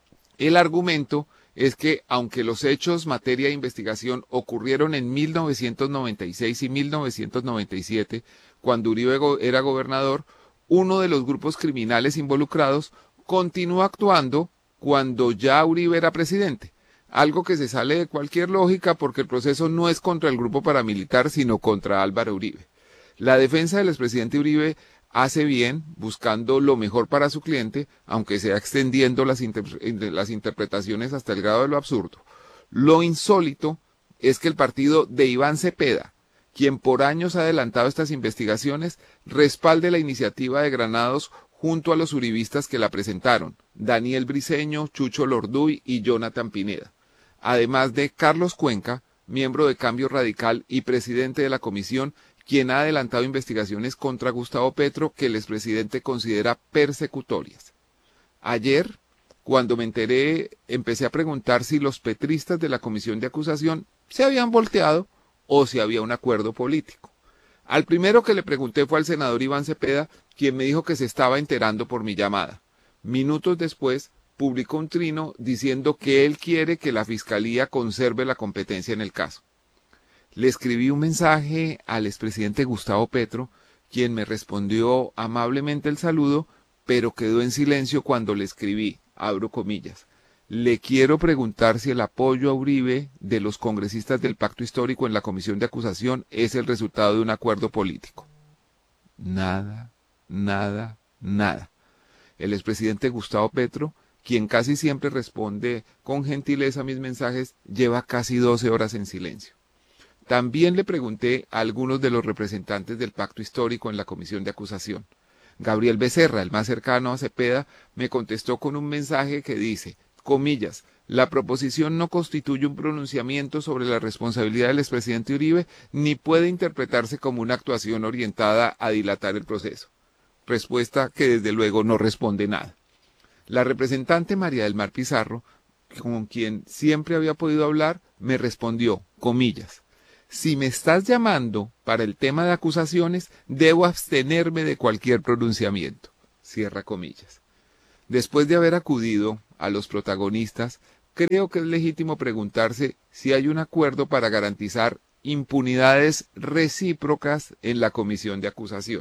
El argumento es que, aunque los hechos materia de investigación ocurrieron en mil novecientos noventa y seis y mil novecientos noventa y siete, cuando Uribe era gobernador, uno de los grupos criminales involucrados continúa actuando cuando ya Uribe era presidente, algo que se sale de cualquier lógica porque el proceso no es contra el grupo paramilitar, sino contra Álvaro Uribe. La defensa del expresidente Uribe hace bien, buscando lo mejor para su cliente, aunque sea extendiendo las, inter las interpretaciones hasta el grado de lo absurdo. Lo insólito es que el partido de Iván Cepeda, quien por años ha adelantado estas investigaciones, respalde la iniciativa de Granados junto a los uribistas que la presentaron, Daniel Briceño, Chucho Lorduy y Jonathan Pineda, además de Carlos Cuenca, miembro de Cambio Radical y presidente de la comisión, quien ha adelantado investigaciones contra Gustavo Petro que el expresidente considera persecutorias. Ayer, cuando me enteré, empecé a preguntar si los petristas de la comisión de acusación se habían volteado o si había un acuerdo político. Al primero que le pregunté fue al senador Iván Cepeda, quien me dijo que se estaba enterando por mi llamada. Minutos después, publicó un trino diciendo que él quiere que la Fiscalía conserve la competencia en el caso. Le escribí un mensaje al expresidente Gustavo Petro, quien me respondió amablemente el saludo, pero quedó en silencio cuando le escribí, abro comillas. Le quiero preguntar si el apoyo a Uribe de los congresistas del Pacto Histórico en la comisión de acusación es el resultado de un acuerdo político. Nada, nada, nada. El expresidente Gustavo Petro, quien casi siempre responde con gentileza a mis mensajes, lleva casi doce horas en silencio. También le pregunté a algunos de los representantes del Pacto Histórico en la comisión de acusación. Gabriel Becerra, el más cercano a Cepeda, me contestó con un mensaje que dice, comillas, la proposición no constituye un pronunciamiento sobre la responsabilidad del expresidente Uribe ni puede interpretarse como una actuación orientada a dilatar el proceso. Respuesta que desde luego no responde nada. La representante María del Mar Pizarro, con quien siempre había podido hablar, me respondió, comillas, si me estás llamando para el tema de acusaciones, debo abstenerme de cualquier pronunciamiento. Cierra comillas. Después de haber acudido a los protagonistas, creo que es legítimo preguntarse si hay un acuerdo para garantizar impunidades recíprocas en la comisión de acusación.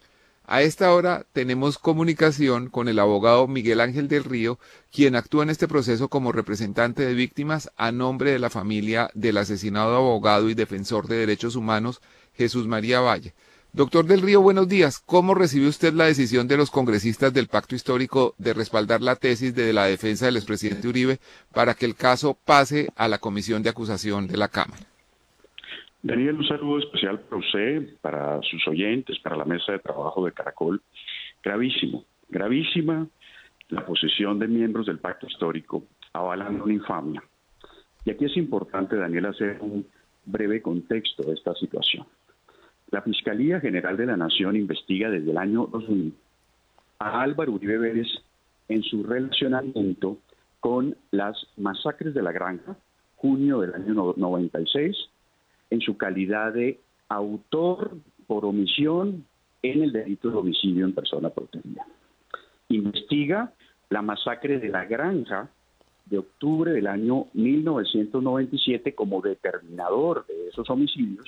A esta hora tenemos comunicación con el abogado Miguel Ángel del Río, quien actúa en este proceso como representante de víctimas a nombre de la familia del asesinado abogado y defensor de derechos humanos Jesús María Valle. Doctor del Río, buenos días. ¿Cómo recibe usted la decisión de los congresistas del Pacto Histórico de respaldar la tesis de la defensa del expresidente Uribe para que el caso pase a la comisión de acusación de la Cámara? Daniel, un saludo especial para usted, para sus oyentes, para la mesa de trabajo de Caracol. Gravísimo, gravísima la posición de miembros del Pacto Histórico avalando una infamia. Y aquí es importante, Daniel, hacer un breve contexto de esta situación. La Fiscalía General de la Nación investiga desde el año dos mil a Álvaro Uribe Vélez en su relacionamiento con las masacres de La Granja, junio del año noventa y seis, en su calidad de autor por omisión en el delito de homicidio en persona protegida. Investiga la masacre de La Granja de octubre del año mil novecientos noventa y siete como determinador de esos homicidios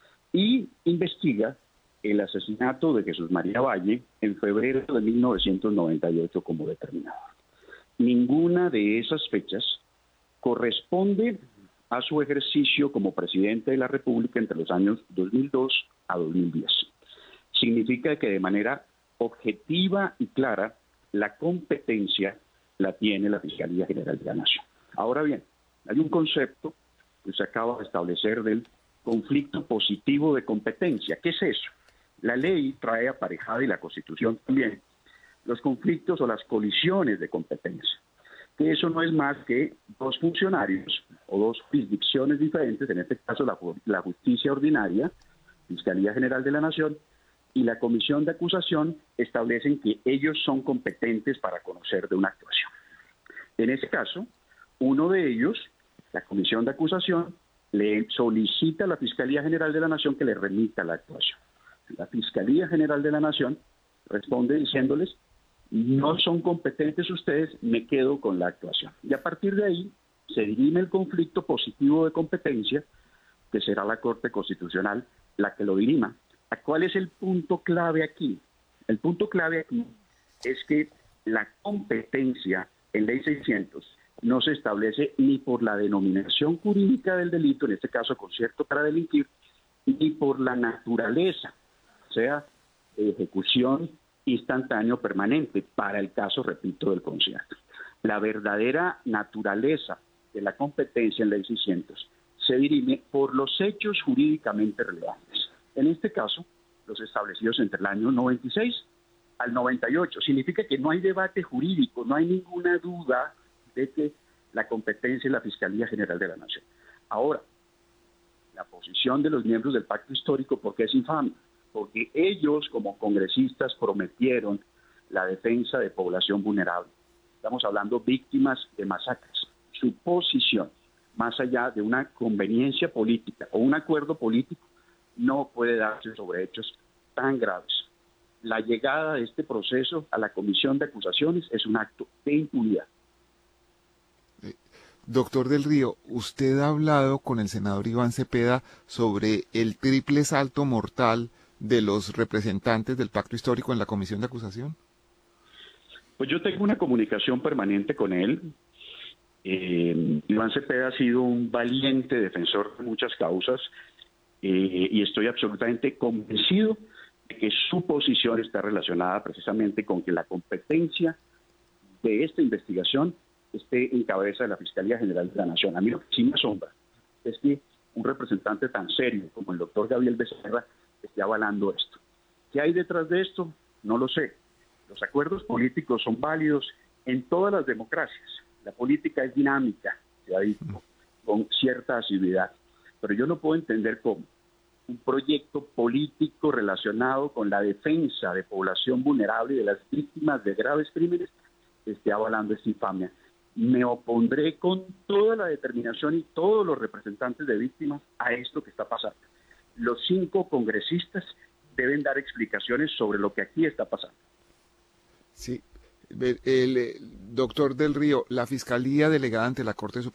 y investiga el asesinato de Jesús María Valle en febrero de mil novecientos noventa y ocho como determinador. Ninguna de esas fechas corresponde a su ejercicio como presidente de la República entre los años dos mil dos a dos mil diez. Significa que de manera objetiva y clara la competencia la tiene la Fiscalía General de la Nación. Ahora bien, hay un concepto que se acaba de establecer del conflicto positivo de competencia. ¿Qué es eso? La ley trae aparejada, y la Constitución también, los conflictos o las colisiones de competencia. Que eso no es más que dos funcionarios o dos jurisdicciones diferentes, en este caso la, la Justicia Ordinaria, Fiscalía General de la Nación, y la Comisión de Acusación establecen que ellos son competentes para conocer de una actuación. En ese caso, uno de ellos, la Comisión de Acusación, le solicita a la Fiscalía General de la Nación que le remita la actuación. La Fiscalía General de la Nación responde diciéndoles, no son competentes ustedes, me quedo con la actuación. Y a partir de ahí se dirime el conflicto positivo de competencia, que será la Corte Constitucional la que lo dirima. ¿Cuál es el punto clave aquí? El punto clave aquí es que la competencia en Ley seiscientos no se establece ni por la denominación jurídica del delito, en este caso concierto para delinquir, ni por la naturaleza, o sea, ejecución instantáneo permanente, para el caso, repito, del concierto. La verdadera naturaleza de la competencia en Ley seiscientos se dirime por los hechos jurídicamente relevantes. En este caso, los establecidos entre el año noventa y seis al noventa y ocho. Significa que no hay debate jurídico, no hay ninguna duda de que la competencia es la Fiscalía General de la Nación. Ahora, la posición de los miembros del Pacto Histórico, ¿por qué es infame? Porque ellos, como congresistas, prometieron la defensa de población vulnerable. Estamos hablando de víctimas de masacres. Su posición, más allá de una conveniencia política o un acuerdo político, no puede darse sobre hechos tan graves. La llegada de este proceso a la Comisión de Acusaciones es un acto de impunidad. Doctor del Río, ¿usted ha hablado con el senador Iván Cepeda sobre el triple salto mortal de los representantes del Pacto Histórico en la Comisión de Acusación? Pues yo tengo una comunicación permanente con él. Eh, Iván Cepeda ha sido un valiente defensor de muchas causas eh, y estoy absolutamente convencido de que su posición está relacionada precisamente con que la competencia de esta investigación esté en cabeza de la Fiscalía General de la Nación. A mí lo que sí me asombra es que un representante tan serio como el doctor Gabriel Becerra esté avalando esto. ¿Qué hay detrás de esto? No lo sé. Los acuerdos políticos son válidos en todas las democracias. La política es dinámica, se ha dicho, con cierta asiduidad. Pero yo no puedo entender cómo un proyecto político relacionado con la defensa de población vulnerable y de las víctimas de graves crímenes esté avalando esta infamia. Me opondré con toda la determinación y todos los representantes de víctimas a esto que está pasando. Los cinco congresistas deben dar explicaciones sobre lo que aquí está pasando. Sí, el, el doctor Del Río, la Fiscalía delegada ante la Corte Suprema